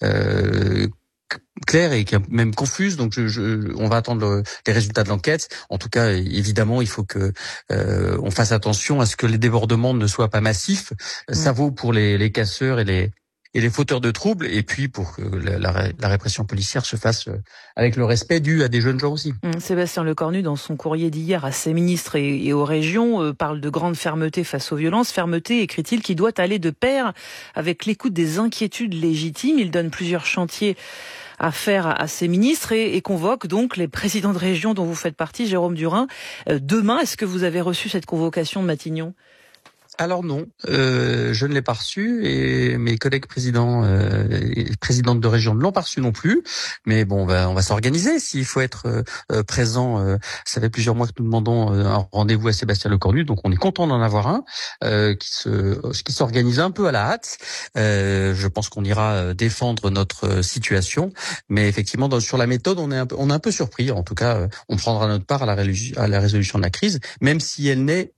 euh, claire et qui est même confuse. Donc, je, je, on va attendre le, les résultats de l'enquête. En tout cas, évidemment, il faut que euh, on fasse attention à ce que les débordements ne soient pas massifs. Mmh. Ça vaut pour les, les casseurs et les et les fauteurs de troubles, et puis pour que la, la, la répression policière se fasse avec le respect dû à des jeunes gens aussi. Mmh. Sébastien Lecornu, dans son courrier d'hier à ses ministres et, et aux régions, euh, parle de grande fermeté face aux violences. Fermeté, écrit-il, qui doit aller de pair avec l'écoute des inquiétudes légitimes. Il donne plusieurs chantiers à faire à ses ministres et, et convoque donc les présidents de région dont vous faites partie, Jérôme Durin. Euh, demain, est-ce que vous avez reçu cette convocation de Matignon ? Alors non, euh, je ne l'ai pas reçu et mes collègues présidents euh, et présidentes de région ne l'ont pas reçu non plus. Mais bon, on va, on va s'organiser. S'il faut être euh, présent, euh, ça fait plusieurs mois que nous demandons euh, un rendez-vous à Sébastien Lecornu, donc on est content d'en avoir un euh, qui se, qui s'organise un peu à la hâte. Euh, je pense qu'on ira défendre notre situation, mais effectivement, dans, sur la méthode, on est un peu, on est un peu surpris. En tout cas, on prendra notre part à la, à la résolution de la crise, même si elle n'est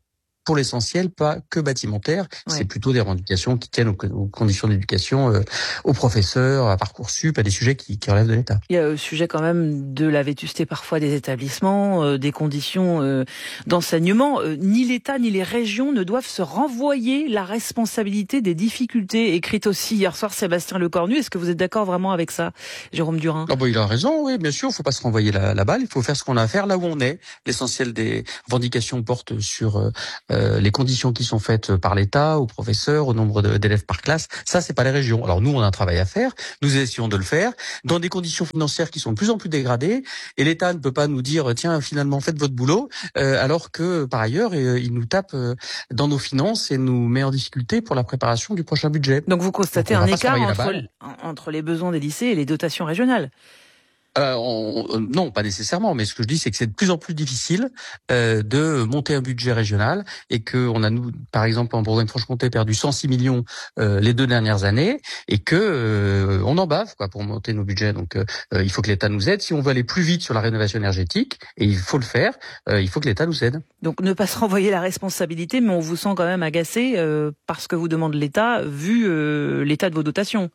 pour l'essentiel pas que bâtimentaires. Ouais. C'est plutôt des revendications qui tiennent aux, aux conditions d'éducation, euh, aux professeurs, à Parcoursup, à des sujets qui, qui relèvent de l'État. Il y a le sujet quand même de la vétusté parfois des établissements, euh, des conditions euh, d'enseignement. Euh, ni l'État ni les régions ne doivent se renvoyer la responsabilité des difficultés, écrite aussi hier soir Sébastien Lecornu. Est-ce que vous êtes d'accord vraiment avec ça, Jérôme Durin? Ah bah, il a raison, oui, bien sûr, il ne faut pas se renvoyer la, la balle, il faut faire ce qu'on a à faire là où on est. L'essentiel des revendications porte sur euh, les conditions qui sont faites par l'État, aux professeurs, au nombre de, d'élèves par classe. Ça, c'est pas les régions. Alors nous, on a un travail à faire, nous essayons de le faire, dans des conditions financières qui sont de plus en plus dégradées, et l'État ne peut pas nous dire, tiens, finalement, faites votre boulot, euh, alors que, par ailleurs, euh, il nous tape euh, dans nos finances et nous met en difficulté pour la préparation du prochain budget. Donc vous constatez Donc, un écart entre, l- entre les besoins des lycées et les dotations régionales? Euh, on, on, non, pas nécessairement, mais ce que je dis, c'est que c'est de plus en plus difficile euh, de monter un budget régional et que on a, nous, par exemple, en Bourgogne-Franche-Comté, perdu cent six millions euh, les deux dernières années et que euh, on en bave quoi pour monter nos budgets. Donc, euh, il faut que l'État nous aide. Si on veut aller plus vite sur la rénovation énergétique, et il faut le faire, euh, il faut que l'État nous aide. Donc, ne pas se renvoyer la responsabilité, mais on vous sent quand même agacé euh, parce que vous demande l'État, vu euh, l'état de vos dotations.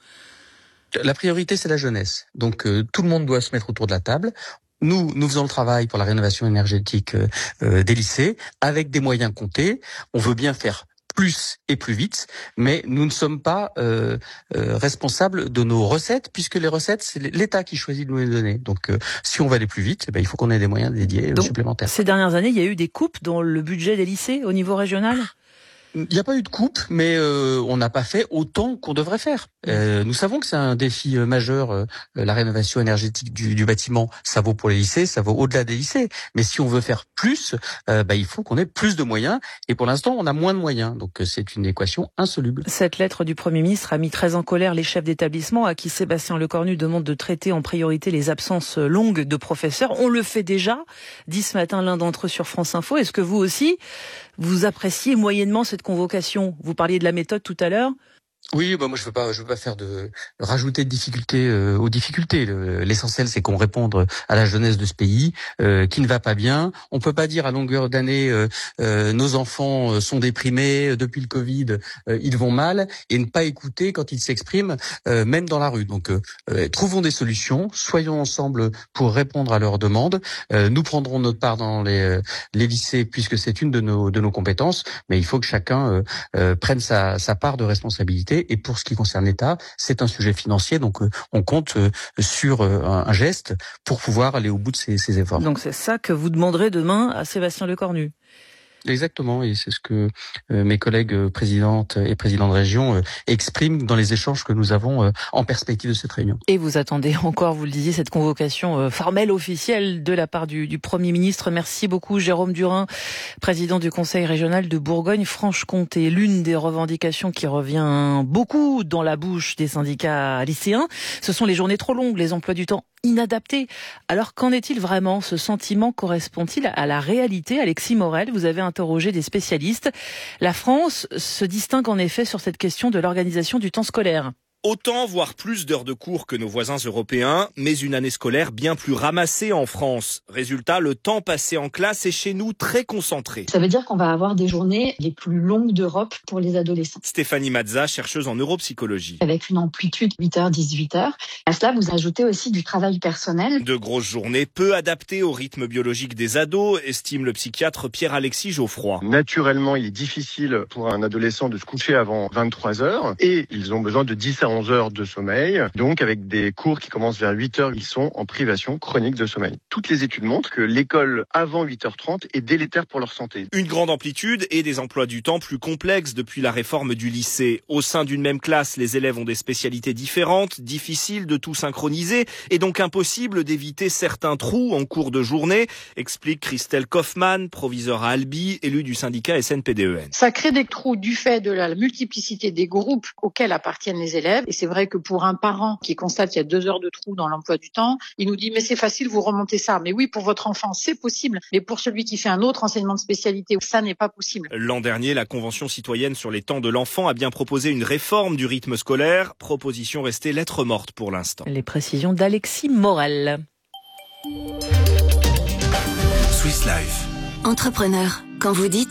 La priorité, c'est la jeunesse. Donc, euh, tout le monde doit se mettre autour de la table. Nous, nous faisons le travail pour la rénovation énergétique euh, euh, des lycées, avec des moyens comptés. On veut bien faire plus et plus vite, mais nous ne sommes pas euh, euh, responsables de nos recettes, puisque les recettes, c'est l'État qui choisit de nous les donner. Donc, euh, si on va aller plus vite, eh ben, il faut qu'on ait des moyens dédiés Donc, supplémentaires. Ces dernières années, il y a eu des coupes dans le budget des lycées au niveau régional? Il n'y a pas eu de coupe, mais euh, on n'a pas fait autant qu'on devrait faire. Euh, nous savons que c'est un défi euh, majeur, euh, la rénovation énergétique du, du bâtiment. Ça vaut pour les lycées, ça vaut au-delà des lycées. Mais si on veut faire plus, euh, bah, il faut qu'on ait plus de moyens. Et pour l'instant, on a moins de moyens. Donc euh, c'est une équation insoluble. Cette lettre du Premier ministre a mis très en colère les chefs d'établissement à qui Sébastien Lecornu demande de traiter en priorité les absences longues de professeurs. On le fait déjà, dit ce matin l'un d'entre eux sur France Info. Est-ce que vous aussi, vous appréciez moyennement cette convocation? Vous parliez de la méthode tout à l'heure. Oui, bah moi je veux pas, je veux pas faire de rajouter de difficultés euh, aux difficultés. Le, l'essentiel, c'est qu'on réponde à la jeunesse de ce pays euh, qui ne va pas bien. On peut pas dire à longueur d'année euh, euh, nos enfants sont déprimés depuis le Covid, euh, ils vont mal, et ne pas écouter quand ils s'expriment, euh, même dans la rue. Donc, euh, euh, trouvons des solutions, soyons ensemble pour répondre à leurs demandes. Euh, nous prendrons notre part dans les, euh, les lycées puisque c'est une de nos de nos compétences, mais il faut que chacun euh, euh, prenne sa, sa part de responsabilité. Et pour ce qui concerne l'État, c'est un sujet financier, donc euh, on compte euh, sur euh, un, un geste pour pouvoir aller au bout de ces, ces efforts. Donc c'est ça que vous demanderez demain à Sébastien Lecornu. Exactement, et c'est ce que euh, mes collègues euh, présidentes et présidents de région euh, expriment dans les échanges que nous avons euh, en perspective de cette réunion. Et vous attendez encore, vous le disiez, cette convocation euh, formelle, officielle de la part du, du Premier ministre. Merci beaucoup Jérôme Durin, président du Conseil régional de Bourgogne-Franche-Comté. L'une des revendications qui revient beaucoup dans la bouche des syndicats lycéens, ce sont les journées trop longues, les emplois du temps inadaptés. Alors qu'en est-il vraiment? Ce sentiment correspond-il à la réalité? Alexis Morel, vous avez interrogé des spécialistes. La France se distingue en effet sur cette question de l'organisation du temps scolaire. Autant, voire plus d'heures de cours que nos voisins européens, mais une année scolaire bien plus ramassée en France. Résultat, le temps passé en classe est chez nous très concentré. Ça veut dire qu'on va avoir des journées les plus longues d'Europe pour les adolescents. Stéphanie Mazza, chercheuse en neuropsychologie. Avec une amplitude huit heures dix-huit heures. À cela, vous ajoutez aussi du travail personnel. De grosses journées peu adaptées au rythme biologique des ados, estime le psychiatre Pierre-Alexis Geoffroy. Naturellement, il est difficile pour un adolescent de se coucher avant vingt-trois heures et ils ont besoin de dix à onze heures de sommeil. Donc, avec des cours qui commencent vers huit heures, ils sont en privation chronique de sommeil. Toutes les études montrent que l'école avant huit heures trente est délétère pour leur santé. Une grande amplitude et des emplois du temps plus complexes depuis la réforme du lycée. Au sein d'une même classe, les élèves ont des spécialités différentes, difficiles de tout synchroniser et donc impossible d'éviter certains trous en cours de journée, explique Christelle Kaufmann, proviseure à Albi, élue du syndicat S N P D E N. Ça crée des trous du fait de la multiplicité des groupes auxquels appartiennent les élèves. Et c'est vrai que pour un parent qui constate qu'il y a deux heures de trou dans l'emploi du temps, il nous dit mais c'est facile, vous remontez ça. Mais oui, pour votre enfant, c'est possible. Mais pour celui qui fait un autre enseignement de spécialité, ça n'est pas possible. L'an dernier, la Convention citoyenne sur les temps de l'enfant a bien proposé une réforme du rythme scolaire. Proposition restée lettre morte pour l'instant. Les précisions d'Alexis Morel. Swiss Life. Entrepreneur, quand vous dites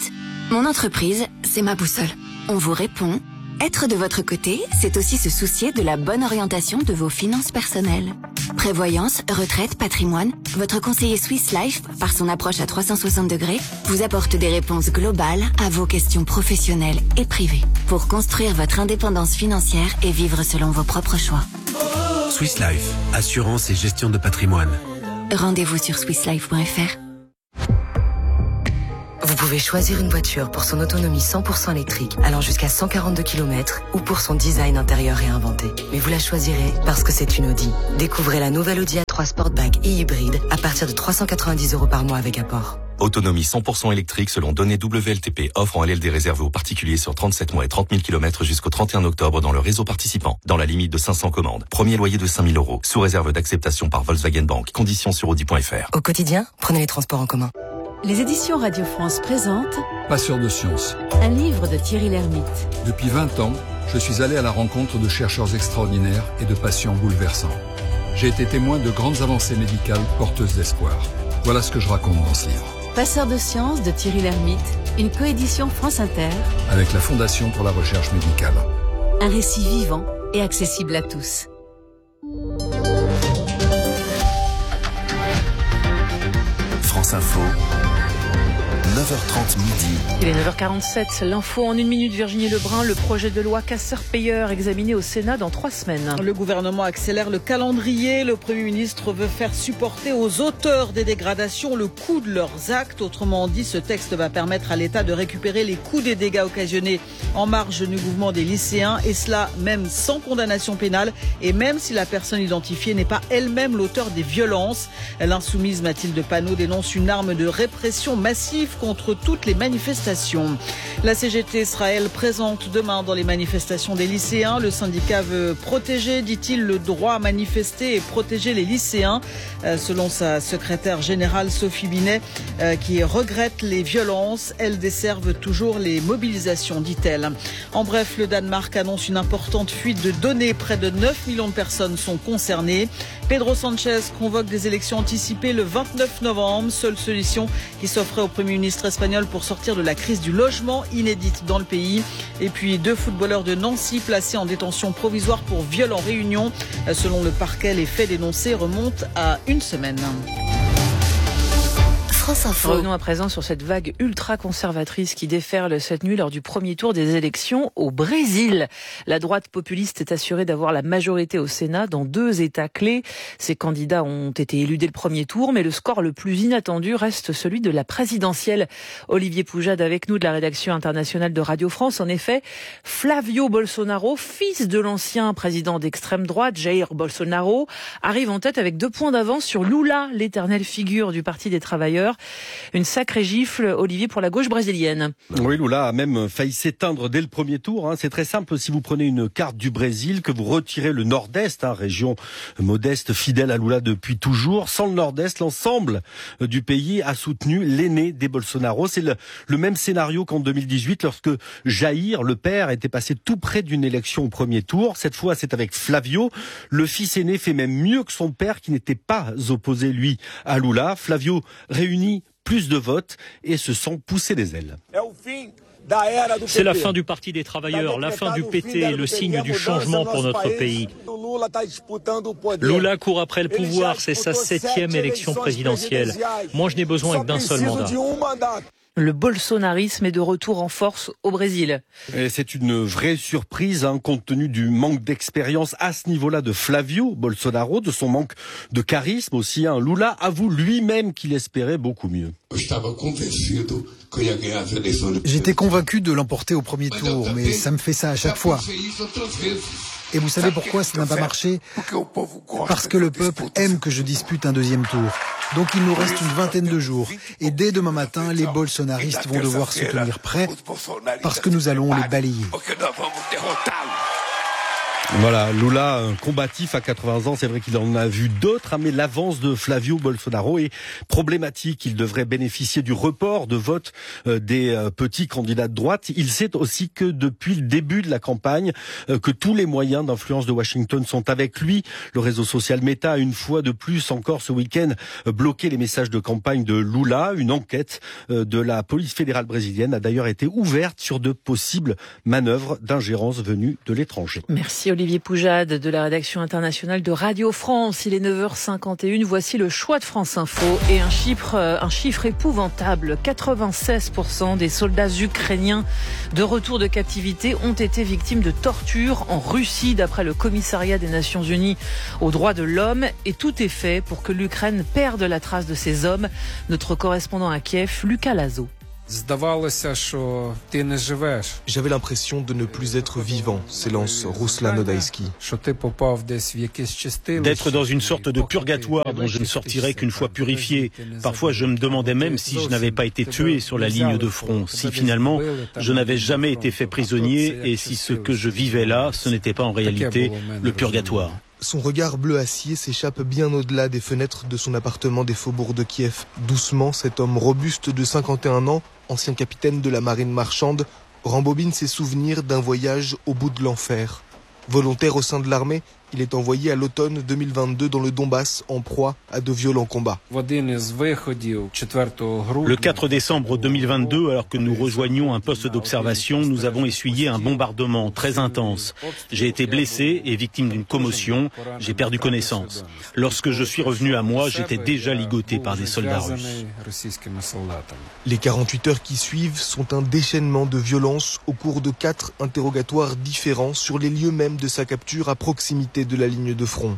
Mon entreprise, c'est ma boussole. On vous répond. Être de votre côté, c'est aussi se soucier de la bonne orientation de vos finances personnelles. Prévoyance, retraite, patrimoine, votre conseiller Swiss Life, par son approche à trois cent soixante degrés, vous apporte des réponses globales à vos questions professionnelles et privées pour construire votre indépendance financière et vivre selon vos propres choix. Swiss Life, assurance et gestion de patrimoine. Rendez-vous sur swiss life point f r. Vous pouvez choisir une voiture pour son autonomie cent pour cent électrique, allant jusqu'à cent quarante-deux kilomètres, ou pour son design intérieur réinventé. Mais vous la choisirez parce que c'est une Audi. Découvrez la nouvelle Audi A trois Sportback et hybride à partir de trois cent quatre-vingt-dix euros par mois avec apport. Autonomie cent pour cent électrique selon données W L T P. Offre en L L D réservée aux particuliers sur trente-sept mois et trente mille kilomètres jusqu'au trente et un octobre dans le réseau participant. Dans la limite de cinq cents commandes. Premier loyer de cinq mille euros. Sous réserve d'acceptation par Volkswagen Bank. Conditions sur audi point f r. Au quotidien, prenez les transports en commun. Les éditions Radio France présentent Passeurs de sciences. Un livre de Thierry Lhermitte. Depuis vingt ans, je suis allé à la rencontre de chercheurs extraordinaires et de patients bouleversants. J'ai été témoin de grandes avancées médicales porteuses d'espoir. Voilà ce que je raconte dans ce livre. Passeurs de sciences de Thierry Lhermitte, une coédition France Inter avec la Fondation pour la recherche médicale. Un récit vivant et accessible à tous. France Info. neuf heures trente midi. Il est neuf heures quarante-sept. L'info en une minute. Virginie Lebrun, le projet de loi casseurs-payeurs examiné au Sénat dans trois semaines. Le gouvernement accélère le calendrier. Le Premier ministre veut faire supporter aux auteurs des dégradations le coût de leurs actes. Autrement dit, ce texte va permettre à l'État de récupérer les coûts des dégâts occasionnés en marge du mouvement des lycéens. Et cela même sans condamnation pénale et même si la personne identifiée n'est pas elle-même l'auteur des violences. L'insoumise Mathilde Panot dénonce une arme de répression massive contre toutes les manifestations. La C G T sera, elle, présente demain dans les manifestations des lycéens. Le syndicat veut protéger, dit-il, le droit à manifester et protéger les lycéens. Euh, selon sa secrétaire générale Sophie Binet, euh, qui regrette les violences, elles desservent toujours les mobilisations, dit-elle. En bref, le Danemark annonce une importante fuite de données. Près de neuf millions de personnes sont concernées. Pedro Sanchez convoque des élections anticipées le vingt-neuf novembre. Seule solution qui s'offrait au Premier ministre espagnol pour sortir de la crise du logement inédite dans le pays. Et puis deux footballeurs de Nancy placés en détention provisoire pour viol en réunion. Selon le parquet, les faits dénoncés remontent à une semaine. Revenons à présent sur cette vague ultra-conservatrice qui déferle cette nuit lors du premier tour des élections au Brésil. La droite populiste est assurée d'avoir la majorité au Sénat dans deux États clés. Ces candidats ont été élus dès le premier tour, mais le score le plus inattendu reste celui de la présidentielle. Olivier Poujade avec nous de la rédaction internationale de Radio France. En effet, Flavio Bolsonaro, fils de l'ancien président d'extrême droite, Jair Bolsonaro, arrive en tête avec deux points d'avance sur Lula, l'éternelle figure du Parti des travailleurs. Une sacrée gifle, Olivier, pour la gauche brésilienne. Oui, Lula a même failli s'éteindre dès le premier tour. Hein. C'est très simple, si vous prenez une carte du Brésil, que vous retirez le nord-est, hein, région modeste, fidèle à Lula depuis toujours. Sans le nord-est, l'ensemble du pays a soutenu l'aîné des Bolsonaro. C'est le, le même scénario qu'en deux mille dix-huit, lorsque Jair, le père, était passé tout près d'une élection au premier tour. Cette fois, c'est avec Flavio. Le fils aîné fait même mieux que son père, qui n'était pas opposé, lui, à Lula. Flavio réunit plus de votes et se sent pousser des ailes. C'est la fin du Parti des travailleurs, la fin du P T, le signe du changement pour notre pays. Lula court après le pouvoir, c'est sa septième élection présidentielle. Moi, je n'ai besoin que d'un seul mandat. Le bolsonarisme est de retour en force au Brésil. Et c'est une vraie surprise, hein, compte tenu du manque d'expérience à ce niveau-là de Flavio Bolsonaro, de son manque de charisme aussi. Hein. Lula avoue lui-même qu'il espérait beaucoup mieux. J'étais convaincu de l'emporter au premier tour, mais ça me fait ça à chaque fois. Et vous savez pourquoi ça n'a pas marché ? Parce que le peuple aime que je dispute un deuxième tour. Donc il nous reste une vingtaine de jours. Et dès demain matin, les bolsonaristes vont devoir se tenir prêts parce que nous allons les balayer. Voilà, Lula, un combatif à quatre-vingts ans, c'est vrai qu'il en a vu d'autres, hein, mais l'avance de Flavio Bolsonaro est problématique. Il devrait bénéficier du report de vote euh, des euh, petits candidats de droite. Il sait aussi que depuis le début de la campagne, euh, que tous les moyens d'influence de Washington sont avec lui. Le réseau social Meta a une fois de plus encore ce week-end euh, bloqué les messages de campagne de Lula. Une enquête euh, de la police fédérale brésilienne a d'ailleurs été ouverte sur de possibles manœuvres d'ingérence venues de l'étranger. Merci Olivier Poujade de la rédaction internationale de Radio France. Il est neuf heures cinquante et une. Voici le choix de France Info et un chiffre, un chiffre épouvantable. quatre-vingt-seize pour cent des soldats ukrainiens de retour de captivité ont été victimes de torture en Russie, d'après le commissariat des Nations Unies aux droits de l'homme. Et tout est fait pour que l'Ukraine perde la trace de ces hommes. Notre correspondant à Kiev, Lucas Lazo. J'avais l'impression de ne plus être vivant, s'élance Ruslan Odaïski. D'être dans une sorte de purgatoire dont je ne sortirais qu'une fois purifié. Parfois, je me demandais même si je n'avais pas été tué sur la ligne de front, si finalement je n'avais jamais été fait prisonnier et si ce que je vivais là, ce n'était pas en réalité le purgatoire. Son regard bleu acier s'échappe bien au-delà des fenêtres de son appartement des faubourgs de Kiev. Doucement, cet homme robuste de cinquante et un ans, ancien capitaine de la marine marchande, rembobine ses souvenirs d'un voyage au bout de l'enfer. Volontaire au sein de l'armée, il est envoyé à l'automne deux mille vingt-deux dans le Donbass en proie à de violents combats. Le quatre décembre deux mille vingt-deux, alors que nous rejoignions un poste d'observation, nous avons essuyé un bombardement très intense. J'ai été blessé et victime d'une commotion, j'ai perdu connaissance. Lorsque je suis revenu à moi, j'étais déjà ligoté par des soldats russes. Les quarante-huit heures qui suivent sont un déchaînement de violence au cours de quatre interrogatoires différents sur les lieux mêmes de sa capture à proximité de la ligne de front.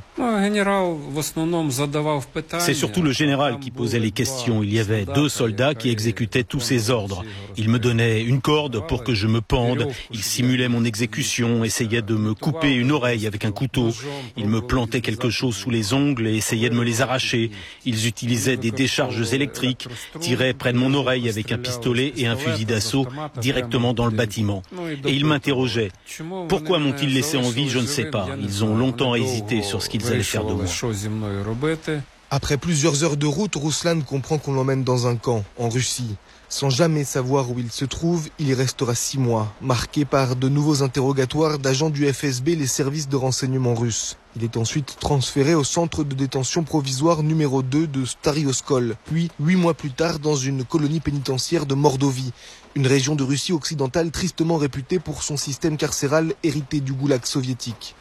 C'est surtout le général qui posait les questions. Il y avait deux soldats qui exécutaient tous ses ordres. Il me donnait une corde pour que je me pende. Il simulait mon exécution, essayait de me couper une oreille avec un couteau. Il me plantait quelque chose sous les ongles et essayait de me les arracher. Ils utilisaient des décharges électriques, tiraient près de mon oreille avec un pistolet et un fusil d'assaut directement dans le bâtiment. Et ils m'interrogeaient. Pourquoi m'ont-ils laissé en vie? Je ne sais pas. Ils ont longtemps hésité sur ce qu'ils allaient faire de moi. Après plusieurs heures de route, Ruslan comprend qu'on l'emmène dans un camp, en Russie. Sans jamais savoir où il se trouve, il y restera six mois, marqué par de nouveaux interrogatoires d'agents du F S B, les services de renseignement russes. Il est ensuite transféré au centre de détention provisoire numéro deux de Stary Oskol, puis huit mois plus tard dans une colonie pénitentiaire de Mordovie, une région de Russie occidentale tristement réputée pour son système carcéral hérité du goulag soviétique.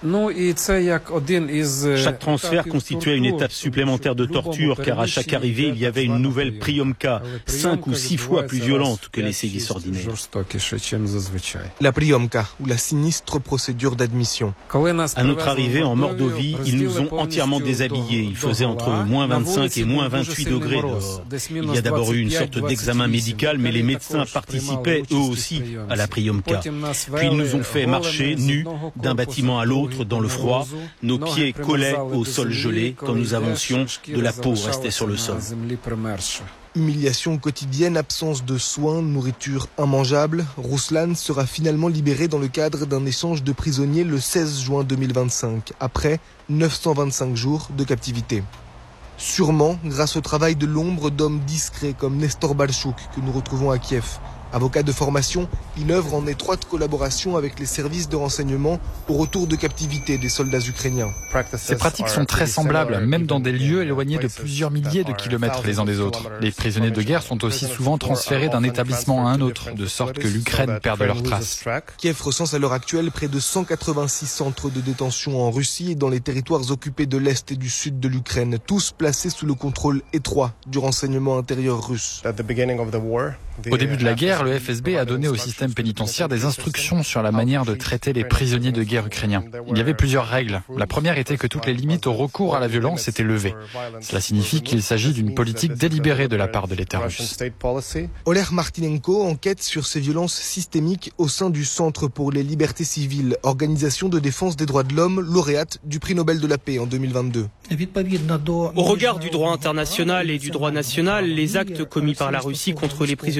Chaque transfert constituait une étape supplémentaire de torture, car à chaque arrivée, il y avait une nouvelle priomka, cinq ou six fois plus violente que les sévices ordinaires. La priomka, ou la sinistre procédure d'admission. À notre arrivée en Mordovie, ils nous ont entièrement déshabillés. Il faisait entre moins vingt-cinq et moins vingt-huit degrés dehors. Il y a d'abord eu une sorte d'examen médical, mais les médecins participaient eux aussi à la priomka. Puis ils nous ont fait marcher nus d'un bâtiment à l'autre dans le froid. Nos pieds collaient au sol gelé. Quand nous avancions, de la peau restait sur le sol. Humiliation quotidienne, absence de soins, nourriture immangeable. Ruslan sera finalement libéré dans le cadre d'un échange de prisonniers le seize juin deux mille vingt-cinq, après neuf cent vingt-cinq jours de captivité. Sûrement grâce au travail de l'ombre d'hommes discrets comme Nestor Balchouk, que nous retrouvons à Kiev. Avocat de formation, il œuvre en étroite collaboration avec les services de renseignement au retour de captivité des soldats ukrainiens. Ces pratiques sont très semblables, même dans des lieux éloignés de plusieurs milliers de kilomètres les uns des autres. Les prisonniers de guerre sont aussi souvent transférés d'un établissement à un autre, de sorte que l'Ukraine perde leurs traces. Kiev recense à l'heure actuelle près de cent quatre-vingt-six centres de détention en Russie et dans les territoires occupés de l'Est et du Sud de l'Ukraine, tous placés sous le contrôle étroit du renseignement intérieur russe. Au début de la guerre, le F S B a donné au système pénitentiaire des instructions sur la manière de traiter les prisonniers de guerre ukrainiens. Il y avait plusieurs règles. La première était que toutes les limites au recours à la violence étaient levées. Cela signifie qu'il s'agit d'une politique délibérée de la part de l'État russe. Oleg Martinenko enquête sur ces violences systémiques au sein du Centre pour les libertés civiles, organisation de défense des droits de l'homme, lauréate du prix Nobel de la paix en deux mille vingt-deux. Au regard du droit international et du droit national, les actes commis par la Russie contre les prisonniers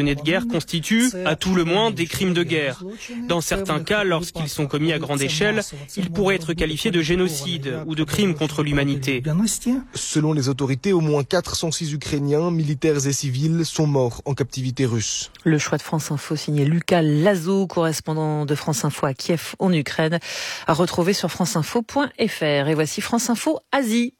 prisonniers de guerre constituent, à tout le moins, des crimes de guerre. Dans certains cas, lorsqu'ils sont commis à grande échelle, ils pourraient être qualifiés de génocide ou de crimes contre l'humanité. Selon les autorités, au moins quatre cent six Ukrainiens, militaires et civils, sont morts en captivité russe. Le choix de France Info signé Lucas Lazo, correspondant de France Info à Kiev en Ukraine, à retrouver sur franceinfo point f r. Et voici France Info Asie.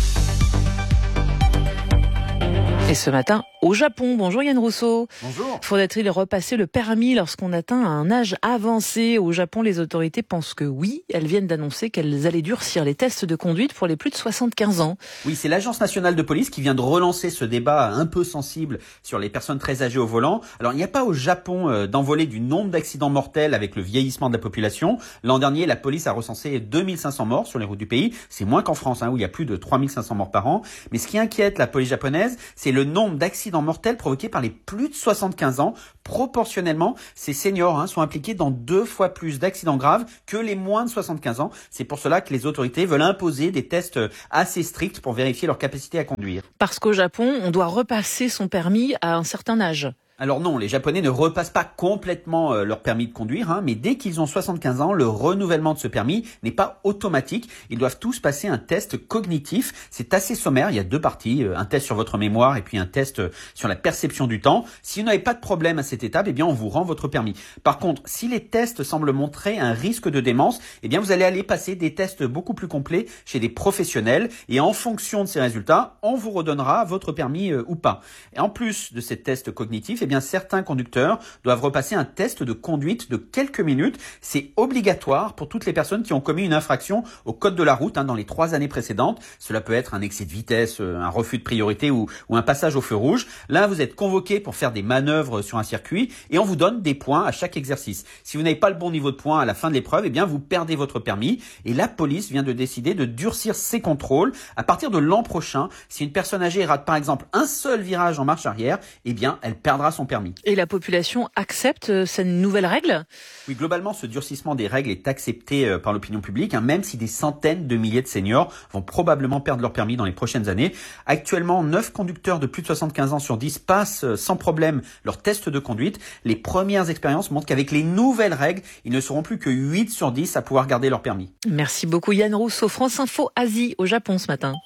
Et ce matin, au Japon. Bonjour Yann Rousseau. Bonjour. Faudrait-il repasser le permis lorsqu'on atteint un âge avancé ? Au Japon, les autorités pensent que oui. Elles viennent d'annoncer qu'elles allaient durcir les tests de conduite pour les plus de soixante-quinze ans. Oui, c'est l'Agence nationale de police qui vient de relancer ce débat un peu sensible sur les personnes très âgées au volant. Alors, il n'y a pas au Japon euh, d'envolée du nombre d'accidents mortels avec le vieillissement de la population. L'an dernier, la police a recensé deux mille cinq cents morts sur les routes du pays. C'est moins qu'en France, hein, où il y a plus de trois mille cinq cents morts par an. Mais ce qui inquiète la police japonaise, c'est le nombre d'accidents mortels provoqués par les plus de soixante-quinze ans. Proportionnellement, ces seniors hein, sont impliqués dans deux fois plus d'accidents graves que les moins de soixante-quinze ans. C'est pour cela que les autorités veulent imposer des tests assez stricts pour vérifier leur capacité à conduire. Parce qu'au Japon, on doit repasser son permis à un certain âge. Alors non, les Japonais ne repassent pas complètement euh, leur permis de conduire, hein, mais dès qu'ils ont soixante-quinze ans, le renouvellement de ce permis n'est pas automatique. Ils doivent tous passer un test cognitif. C'est assez sommaire, il y a deux parties, euh, un test sur votre mémoire et puis un test euh, sur la perception du temps. Si vous n'avez pas de problème à cette étape, eh bien on vous rend votre permis. Par contre, si les tests semblent montrer un risque de démence, eh bien vous allez aller passer des tests beaucoup plus complets chez des professionnels et en fonction de ces résultats, on vous redonnera votre permis euh, ou pas. Et en plus de ces tests cognitifs, eh bien, certains conducteurs doivent repasser un test de conduite de quelques minutes. C'est obligatoire pour toutes les personnes qui ont commis une infraction au code de la route hein, dans les trois années précédentes. Cela peut être un excès de vitesse, un refus de priorité ou, ou un passage au feu rouge. Là, vous êtes convoqué pour faire des manœuvres sur un circuit et on vous donne des points à chaque exercice. Si vous n'avez pas le bon niveau de points à la fin de l'épreuve, eh bien, vous perdez votre permis. Et la police vient de décider de durcir ses contrôles. À partir de l'an prochain, si une personne âgée rate par exemple un seul virage en marche arrière, eh bien, elle perdra son permis. Et la population accepte cette nouvelle règle ? Oui, globalement, ce durcissement des règles est accepté par l'opinion publique, hein, même si des centaines de milliers de seniors vont probablement perdre leur permis dans les prochaines années. Actuellement, neuf conducteurs de plus de soixante-quinze ans sur dix passent sans problème leur test de conduite. Les premières expériences montrent qu'avec les nouvelles règles, ils ne seront plus que huit sur dix à pouvoir garder leur permis. Merci beaucoup Yann Rousseau. France Info Asie au Japon ce matin.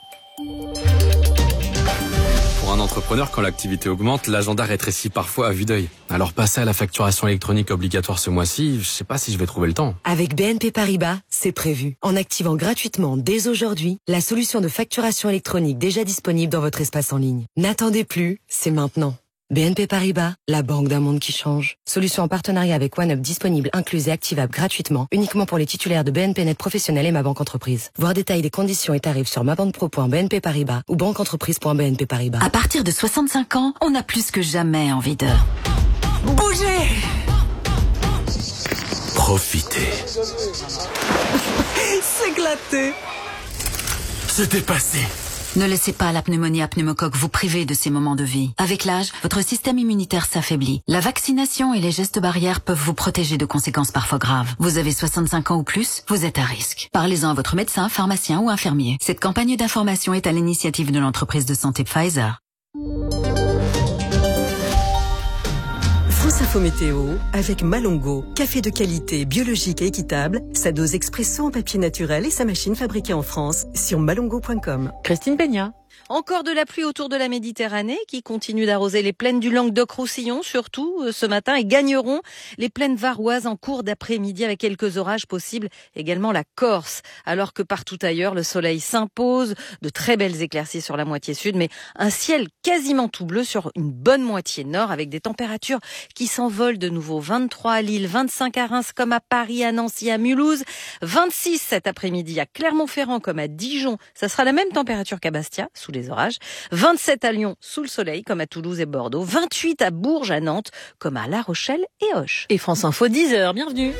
Pour un entrepreneur, quand l'activité augmente, l'agenda rétrécit parfois à vue d'œil. Alors passer à la facturation électronique obligatoire ce mois-ci, je sais pas si je vais trouver le temps. Avec B N P Paribas, c'est prévu. En activant gratuitement dès aujourd'hui la solution de facturation électronique déjà disponible dans votre espace en ligne. N'attendez plus, c'est maintenant. B N P Paribas, la banque d'un monde qui change. Solution en partenariat avec OneUp disponible, incluse et activable gratuitement, uniquement pour les titulaires de B N P Net Professionnel et Ma Banque Entreprise. Voir détail des conditions et tarifs sur mabanpro point b n p paribas ou banqueentreprise point b n p paribas. À partir de soixante-cinq ans, on a plus que jamais envie de bouger. Profitez. S'éclater. Se dépasser. Ne laissez pas la pneumonie à pneumocoque vous priver de ces moments de vie. Avec l'âge, votre système immunitaire s'affaiblit. La vaccination et les gestes barrières peuvent vous protéger de conséquences parfois graves. Vous avez soixante-cinq ans ou plus, vous êtes à risque. Parlez-en à votre médecin, pharmacien ou infirmier. Cette campagne d'information est à l'initiative de l'entreprise de santé Pfizer. France Info Météo avec Malongo. Café de qualité, biologique et équitable. Sa dose expresso en papier naturel et sa machine fabriquée en France sur malongo point com. Christine Peña. Encore de la pluie autour de la Méditerranée qui continue d'arroser les plaines du Languedoc-Roussillon, surtout ce matin, et gagneront les plaines varoises en cours d'après-midi avec quelques orages possibles, également la Corse. Alors que partout ailleurs, le soleil s'impose, de très belles éclaircies sur la moitié sud, mais un ciel quasiment tout bleu sur une bonne moitié nord avec des températures qui s'envolent de nouveau. vingt-trois à Lille, vingt-cinq à Reims comme à Paris, à Nancy, à Mulhouse, vingt-six cet après-midi à Clermont-Ferrand comme à Dijon. Ça sera la même température qu'à Bastia, sous les orages. vingt-sept à Lyon, sous le soleil, comme à Toulouse et Bordeaux. vingt-huit à Bourges, à Nantes, comme à La Rochelle et Auch. Et France Info, dix heures, bienvenue.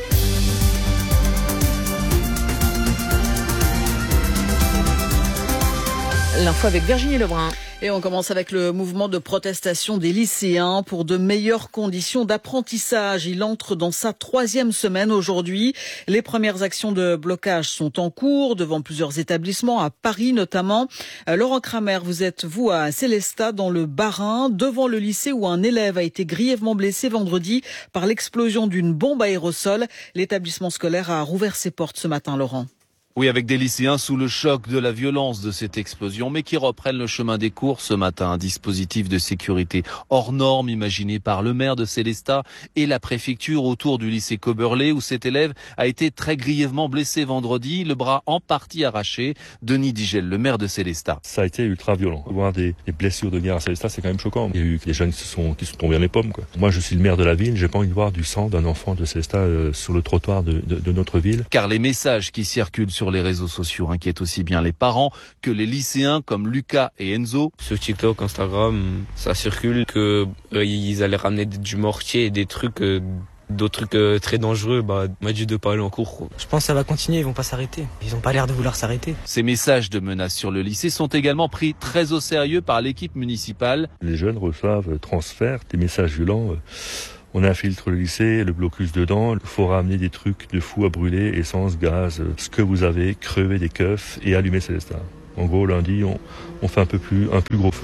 L'info avec Virginie Lebrun. Et on commence avec le mouvement de protestation des lycéens pour de meilleures conditions d'apprentissage. Il entre dans sa troisième semaine aujourd'hui. Les premières actions de blocage sont en cours devant plusieurs établissements, à Paris notamment. Laurent Kramer, vous êtes, vous, à Célestat, dans le Bas-Rhin, devant le lycée où un élève a été grièvement blessé vendredi par l'explosion d'une bombe aérosol. L'établissement scolaire a rouvert ses portes ce matin, Laurent. Oui, avec des lycéens sous le choc de la violence de cette explosion, mais qui reprennent le chemin des cours ce matin. Un dispositif de sécurité hors norme imaginé par le maire de Célestat et la préfecture autour du lycée Coberley, où cet élève a été très grièvement blessé vendredi, le bras en partie arraché. Denis Digel, le maire de Célestat. Ça a été ultra violent. Voir des, des blessures de guerre à Célestat, c'est quand même choquant. Il y a eu des jeunes qui se sont, qui sont tombés dans les pommes, quoi. Moi, je suis le maire de la ville, j'ai pas envie de voir du sang d'un enfant de Célestat euh, sur le trottoir de, de, de notre ville. Car les messages qui circulent sur les réseaux sociaux inquiètent aussi bien les parents que les lycéens comme Lucas et Enzo. Sur TikTok, Instagram, ça circule que euh, ils allaient ramener du mortier et des trucs, euh, d'autres trucs euh, très dangereux. Bah, m'a dit de pas aller en cours. Je pense que ça va continuer, ils vont pas s'arrêter. Ils ont pas l'air de vouloir s'arrêter. Ces messages de menaces sur le lycée sont également pris très au sérieux par l'équipe municipale. Les jeunes reçoivent, transfèrent des messages violents. Euh... On infiltre le lycée, le blocus dedans, il faut ramener des trucs de fou à brûler, essence, gaz, ce que vous avez, crever des keufs et allumer Célestat. En gros, lundi, on, on fait un peu plus, un plus gros feu.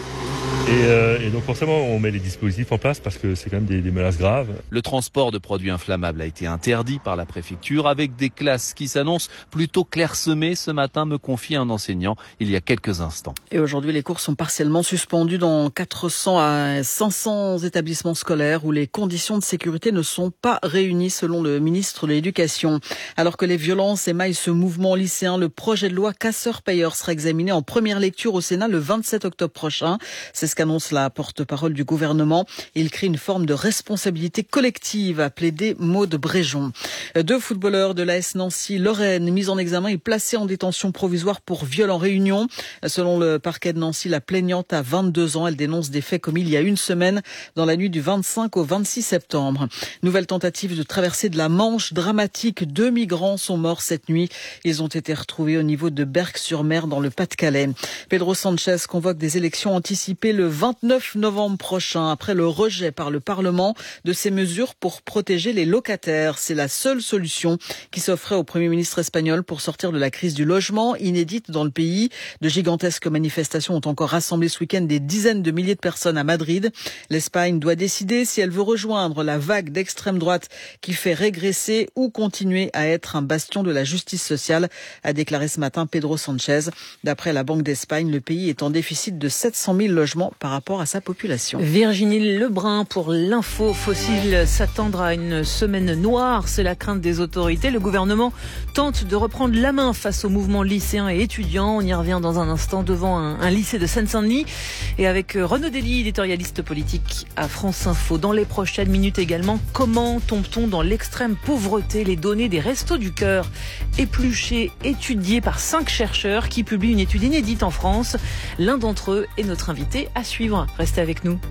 Et, euh, et donc forcément, on met les dispositifs en place parce que c'est quand même des, des menaces graves. Le transport de produits inflammables a été interdit par la préfecture avec des classes qui s'annoncent plutôt clairsemées. Ce matin, me confie un enseignant il y a quelques instants. Et aujourd'hui, les cours sont partiellement suspendus dans quatre cents à cinq cents établissements scolaires où les conditions de sécurité ne sont pas réunies selon le ministre de l'Éducation. Alors que les violences émaillent ce mouvement lycéen, le projet de loi casseurs-payeurs sera examiné en première lecture au Sénat le vingt-sept octobre prochain. C'est ce qu'annonce la porte-parole du gouvernement. Il crée une forme de responsabilité collective, a plaidé Maude Bréjon. Deux footballeurs de l'A S Nancy Lorraine mis en examen et placés en détention provisoire pour viol en réunion. Selon le parquet de Nancy, la plaignante a vingt-deux ans. Elle dénonce des faits commis il y a une semaine, dans la nuit du vingt-cinq au vingt-six septembre. Nouvelle tentative de traversée de la Manche dramatique. Deux migrants sont morts cette nuit. Ils ont été retrouvés au niveau de Berck-sur-Mer dans le Pas-de-Calais. Pedro Sanchez convoque des élections anticipées le vingt-neuf novembre prochain, après le rejet par le Parlement de ces mesures pour protéger les locataires. C'est la seule solution qui s'offrait au Premier ministre espagnol pour sortir de la crise du logement, inédite dans le pays. De gigantesques manifestations ont encore rassemblé ce week-end des dizaines de milliers de personnes à Madrid. L'Espagne doit décider si elle veut rejoindre la vague d'extrême droite qui fait régresser ou continuer à être un bastion de la justice sociale, a déclaré ce matin Pedro Sanchez. D'après la Banque d'Espagne, le pays est en déficit de sept cent mille logements par rapport à sa population. Virginie Lebrun pour l'info. Faut-il s'attendre à une semaine noire? C'est la crainte des autorités. Le gouvernement tente de reprendre la main face au mouvement lycéen et étudiant. On y revient dans un instant devant un, un lycée de Seine-Saint-Denis et avec Renaud Dely, éditorialiste politique à France Info. Dans les prochaines minutes également, comment tombe-t-on dans l'extrême pauvreté? Les données des Restos du Cœur épluchées, étudiées par cinq chercheurs qui publient une étude inédite en France. L'un d'entre eux est notre invité à suivre. Restez avec nous.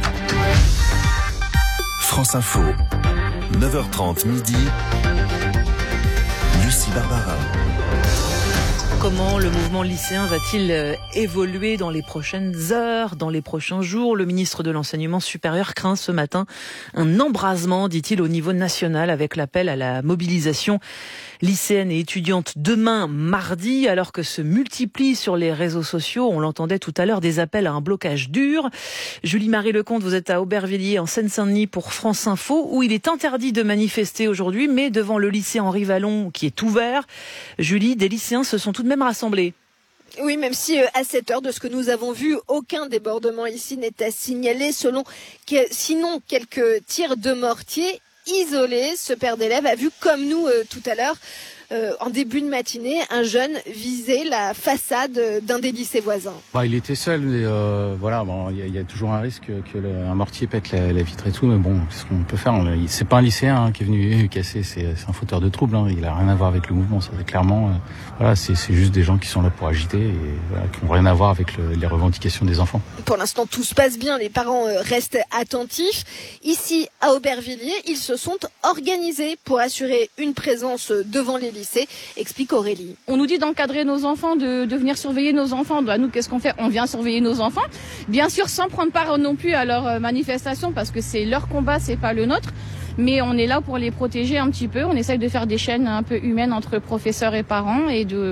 France Info, neuf heures trente midi, Lucie Barbara. Comment le mouvement lycéen va-t-il évoluer dans les prochaines heures, dans les prochains jours? Le ministre de l'Enseignement supérieur craint ce matin un embrasement, dit-il, au niveau national avec l'appel à la mobilisation lycéenne et étudiante demain mardi, alors que se multiplient sur les réseaux sociaux, on l'entendait tout à l'heure, des appels à un blocage dur. Julie-Marie Lecomte, vous êtes à Aubervilliers en Seine-Saint-Denis pour France Info, où il est interdit de manifester aujourd'hui, mais devant le lycée Henri Vallon qui est ouvert, Julie, des lycéens se sont tout de même rassemblés. Oui, même si euh, à cette heure, de ce que nous avons vu, aucun débordement ici n'est à signaler. Selon que, sinon quelques tirs de mortier isolés, ce père d'élève a vu, comme nous euh, tout à l'heure, euh, en début de matinée, un jeune viser la façade d'un des lycées voisins. Bah, il était seul, et euh, voilà. Bon, il y, y a toujours un risque que le, un mortier pète la, la vitre et tout, mais bon, qu'est-ce qu'on peut faire? C'est pas un lycéen hein, qui est venu casser, c'est un fauteur de troubles. Hein, il a rien à voir avec le mouvement, ça c'est clairement. Euh, voilà, c'est juste des gens qui sont là pour agiter et voilà, qui n'ont rien à voir avec le, les revendications des enfants. Pour l'instant, tout se passe bien. Les parents euh, restent attentifs. Ici, à Aubervilliers, ils se sont organisés pour assurer une présence devant les lycées. lycée, explique Aurélie. On nous dit d'encadrer nos enfants, de, de venir surveiller nos enfants. Bah, nous, qu'est-ce qu'on fait? On vient surveiller nos enfants. Bien sûr, sans prendre part non plus à leurs manifestations, parce que c'est leur combat, c'est pas le nôtre. Mais on est là pour les protéger un petit peu. On essaye de faire des chaînes un peu humaines entre professeurs et parents et de,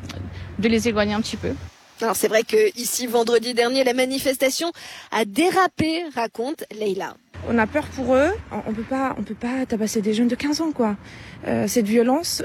de les éloigner un petit peu. Alors c'est vrai que ici, vendredi dernier, la manifestation a dérapé, raconte Leïla. On a peur pour eux. On peut pas, on peut pas tabasser des jeunes de quinze ans, quoi. Euh, cette violence,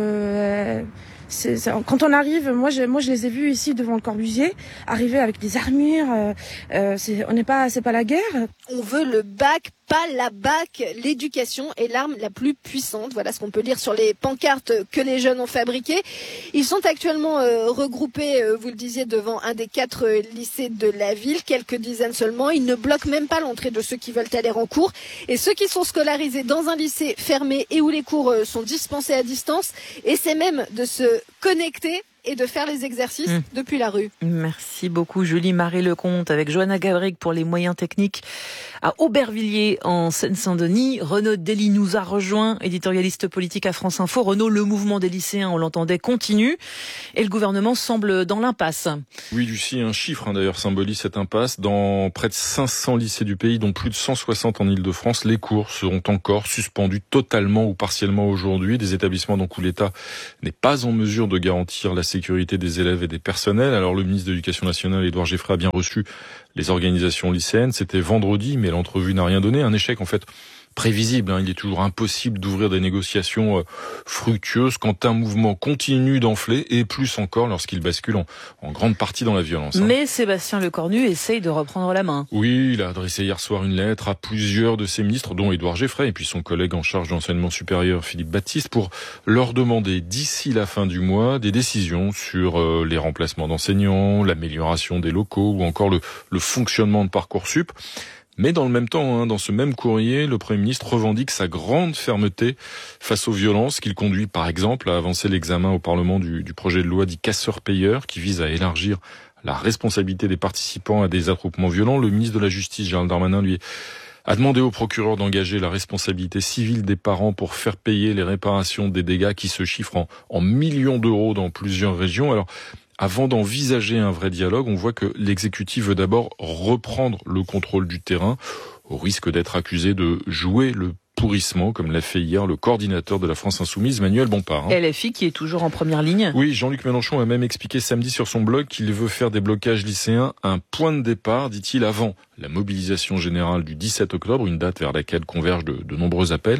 euh, c'est, c'est, quand on arrive, moi je, moi je les ai vus ici devant le Corbusier, arriver avec des armures. Euh, euh, c'est, on n'est pas, c'est pas la guerre. On veut le bac, pas la B A C. L'éducation est l'arme la plus puissante. Voilà ce qu'on peut lire sur les pancartes que les jeunes ont fabriquées. Ils sont actuellement euh, regroupés, euh, vous le disiez, devant un des quatre euh, lycées de la ville, quelques dizaines seulement. Ils ne bloquent même pas l'entrée de ceux qui veulent aller en cours. Et ceux qui sont scolarisés dans un lycée fermé et où les cours euh, sont dispensés à distance, essaient même de se connecter et de faire les exercices mmh. depuis la rue. Merci beaucoup Julie Marie-Lecomte avec Johanna Gabriel pour les moyens techniques à Aubervilliers en Seine-Saint-Denis. Renaud Dely nous a rejoint, éditorialiste politique à France Info. Renaud, le mouvement des lycéens, on l'entendait, continue et le gouvernement semble dans l'impasse. Oui, Lucie, un chiffre hein, d'ailleurs symbolise cette impasse. Dans près de cinq cents lycées du pays, dont plus de cent soixante en Ile-de-France, les cours seront encore suspendus totalement ou partiellement aujourd'hui. Des établissements donc où l'État n'est pas en mesure de garantir la sécurité des élèves et des personnels. Alors le ministre de l'Éducation nationale, Édouard Geffray, a bien reçu les organisations lycéennes. C'était vendredi, mais l'entrevue n'a rien donné. Un échec en fait prévisible. Hein. Il est toujours impossible d'ouvrir des négociations euh, fructueuses quand un mouvement continue d'enfler et plus encore lorsqu'il bascule en, en grande partie dans la violence. Hein. Mais Sébastien Lecornu essaye de reprendre la main. Oui, il a adressé hier soir une lettre à plusieurs de ses ministres, dont Édouard Geffray et puis son collègue en charge de l'enseignement supérieur, Philippe Baptiste, pour leur demander d'ici la fin du mois des décisions sur euh, les remplacements d'enseignants, l'amélioration des locaux ou encore le, le fonctionnement de Parcoursup. Mais dans le même temps, hein, dans ce même courrier, le Premier ministre revendique sa grande fermeté face aux violences qu'il conduit, par exemple, à avancer l'examen au Parlement du, du projet de loi dit casseurs-payeurs qui vise à élargir la responsabilité des participants à des attroupements violents. Le ministre de la Justice, Gérald Darmanin, lui, a demandé au procureur d'engager la responsabilité civile des parents pour faire payer les réparations des dégâts qui se chiffrent en, en millions d'euros dans plusieurs régions. Alors, avant d'envisager un vrai dialogue, on voit que l'exécutif veut d'abord reprendre le contrôle du terrain, au risque d'être accusé de jouer le pourrissement, comme l'a fait hier le coordinateur de la France Insoumise, Manuel Bompard. Hein. L F I qui est toujours en première ligne. Oui, Jean-Luc Mélenchon a même expliqué samedi sur son blog qu'il veut faire des blocages lycéens un point de départ, dit-il, avant la mobilisation générale du dix-sept octobre, une date vers laquelle convergent de, de nombreux appels.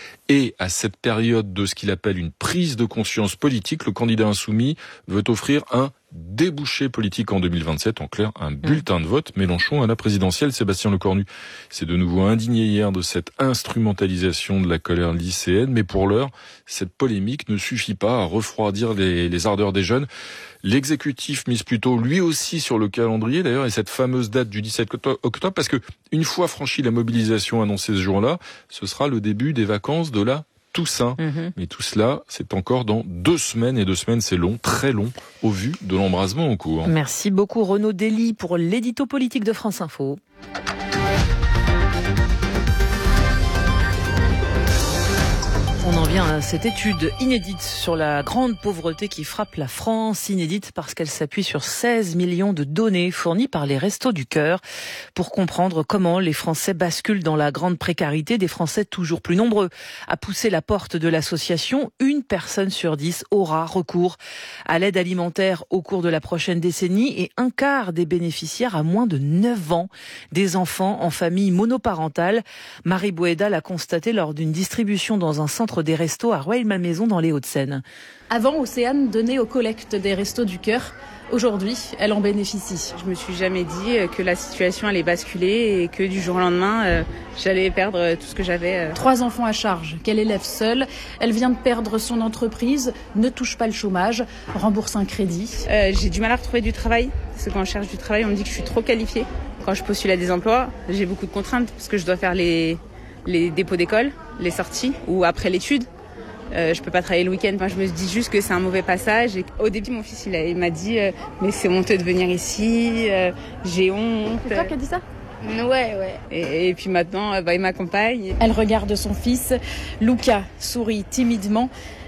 Et à cette période de ce qu'il appelle une prise de conscience politique, le candidat insoumis veut offrir un débouché politique en deux mille vingt-sept, en clair un bulletin de vote. Mélenchon à la présidentielle, Sébastien Lecornu s'est de nouveau indigné hier de cette instrumentalisation de la colère lycéenne, mais pour l'heure, cette polémique ne suffit pas à refroidir les, les ardeurs des jeunes. L'exécutif mise plutôt lui aussi sur le calendrier d'ailleurs et cette fameuse date du dix-sept octobre, parce que une fois franchie la mobilisation annoncée ce jour-là, ce sera le début des vacances de la Toussaint. Mmh. Mais tout cela, c'est encore dans deux semaines, et deux semaines c'est long, très long, au vu de l'embrasement en cours. Merci beaucoup Renaud Dely pour l'édito politique de France Info. On en vient à cette étude inédite sur la grande pauvreté qui frappe la France, inédite parce qu'elle s'appuie sur seize millions de données fournies par les Restos du Cœur pour comprendre comment les Français basculent dans la grande précarité, des Français toujours plus nombreux à pousser la porte de l'association. Une personne sur dix aura recours à l'aide alimentaire au cours de la prochaine décennie et un quart des bénéficiaires a moins de neuf ans, des enfants en famille monoparentale. Marie Boueda l'a constaté lors d'une distribution dans un centre des restos à Rueil-Malmaison dans les Hauts-de-Seine. Avant, Océane donnait aux collectes des Restos du Cœur. Aujourd'hui, elle en bénéficie. Je me suis jamais dit que la situation allait basculer et que du jour au lendemain, euh, j'allais perdre tout ce que j'avais. Euh. Trois enfants à charge, qu'elle élève seule. Elle vient de perdre son entreprise, ne touche pas le chômage, rembourse un crédit. Euh, j'ai du mal à retrouver du travail, parce que quand je cherche du travail, on me dit que je suis trop qualifiée. Quand je postule à des emplois, j'ai beaucoup de contraintes, parce que je dois faire les, les dépôts d'école, les sorties, ou après l'étude. Euh, je peux pas travailler le week-end. Enfin, je me dis juste que c'est un mauvais passage. Et au début, mon fils, il, a, il m'a dit euh, mais c'est honteux de venir ici. Euh, j'ai honte. C'est toi qui as dit ça ? Ouais, ouais. Et, et puis maintenant, bah, il m'accompagne. Elle regarde son fils. Luca sourit timidement.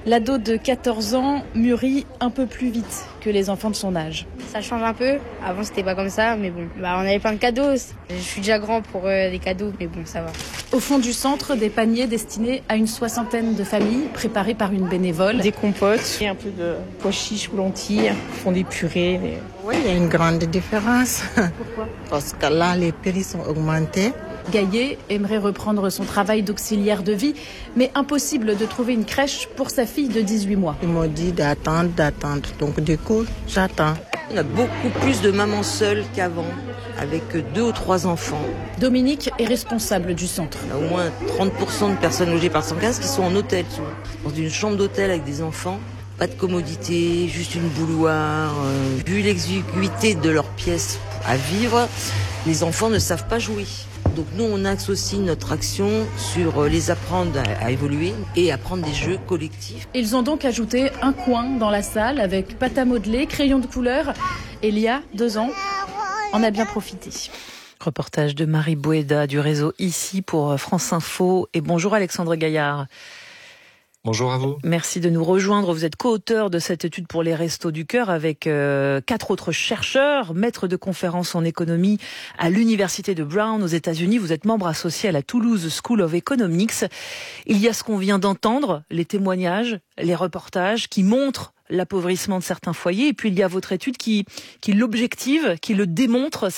L'ado de quatorze ans mûrit un peu plus vite que les enfants de son âge. Ça change un peu. Avant, c'était pas comme ça, mais bon. Bah, on avait plein de cadeaux. Je suis déjà grand pour euh, les cadeaux, mais bon, ça va. Au fond du centre, des paniers destinés à une soixantaine de familles, préparés par une bénévole. Des compotes, et un peu de pois chiches ou lentilles, ils font des purées. Mais... Oui, il y a une grande différence. Pourquoi ? Parce que là, les prix sont augmentés. Gaillet aimerait reprendre son travail d'auxiliaire de vie, mais impossible de trouver une crèche pour sa fille de dix-huit mois. Ils m'ont dit d'attendre, d'attendre. Donc du coup, j'attends. On a beaucoup plus de mamans seules qu'avant, avec deux ou trois enfants. Dominique est responsable du centre. On a au moins trente pour cent de personnes logées par cent quinze qui sont en hôtel, dans une chambre d'hôtel avec des enfants. Pas de commodité, juste une bouilloire. Euh, vu l'exiguïté de leurs pièces à vivre, les enfants ne savent pas jouer. Donc nous, on axe aussi notre action sur les apprendre à évoluer et apprendre des jeux collectifs. Ils ont donc ajouté un coin dans la salle avec pâte à modeler, crayon de couleur. Elia, deux ans, en a bien profité. Reportage de Marie Boueda du réseau Ici pour France Info. Et bonjour Alexandre Gaillard. Bonjour à vous. Merci de nous rejoindre. Vous êtes co-auteur de cette étude pour les Restos du Cœur avec euh, quatre autres chercheurs, maîtres de conférences en économie à l'université de Brown aux États-Unis. Vous êtes membre associé à la Toulouse School of Economics. Il y a ce qu'on vient d'entendre, les témoignages, les reportages qui montrent l'appauvrissement de certains foyers. Et puis il y a votre étude qui, qui l'objective, qui le démontre.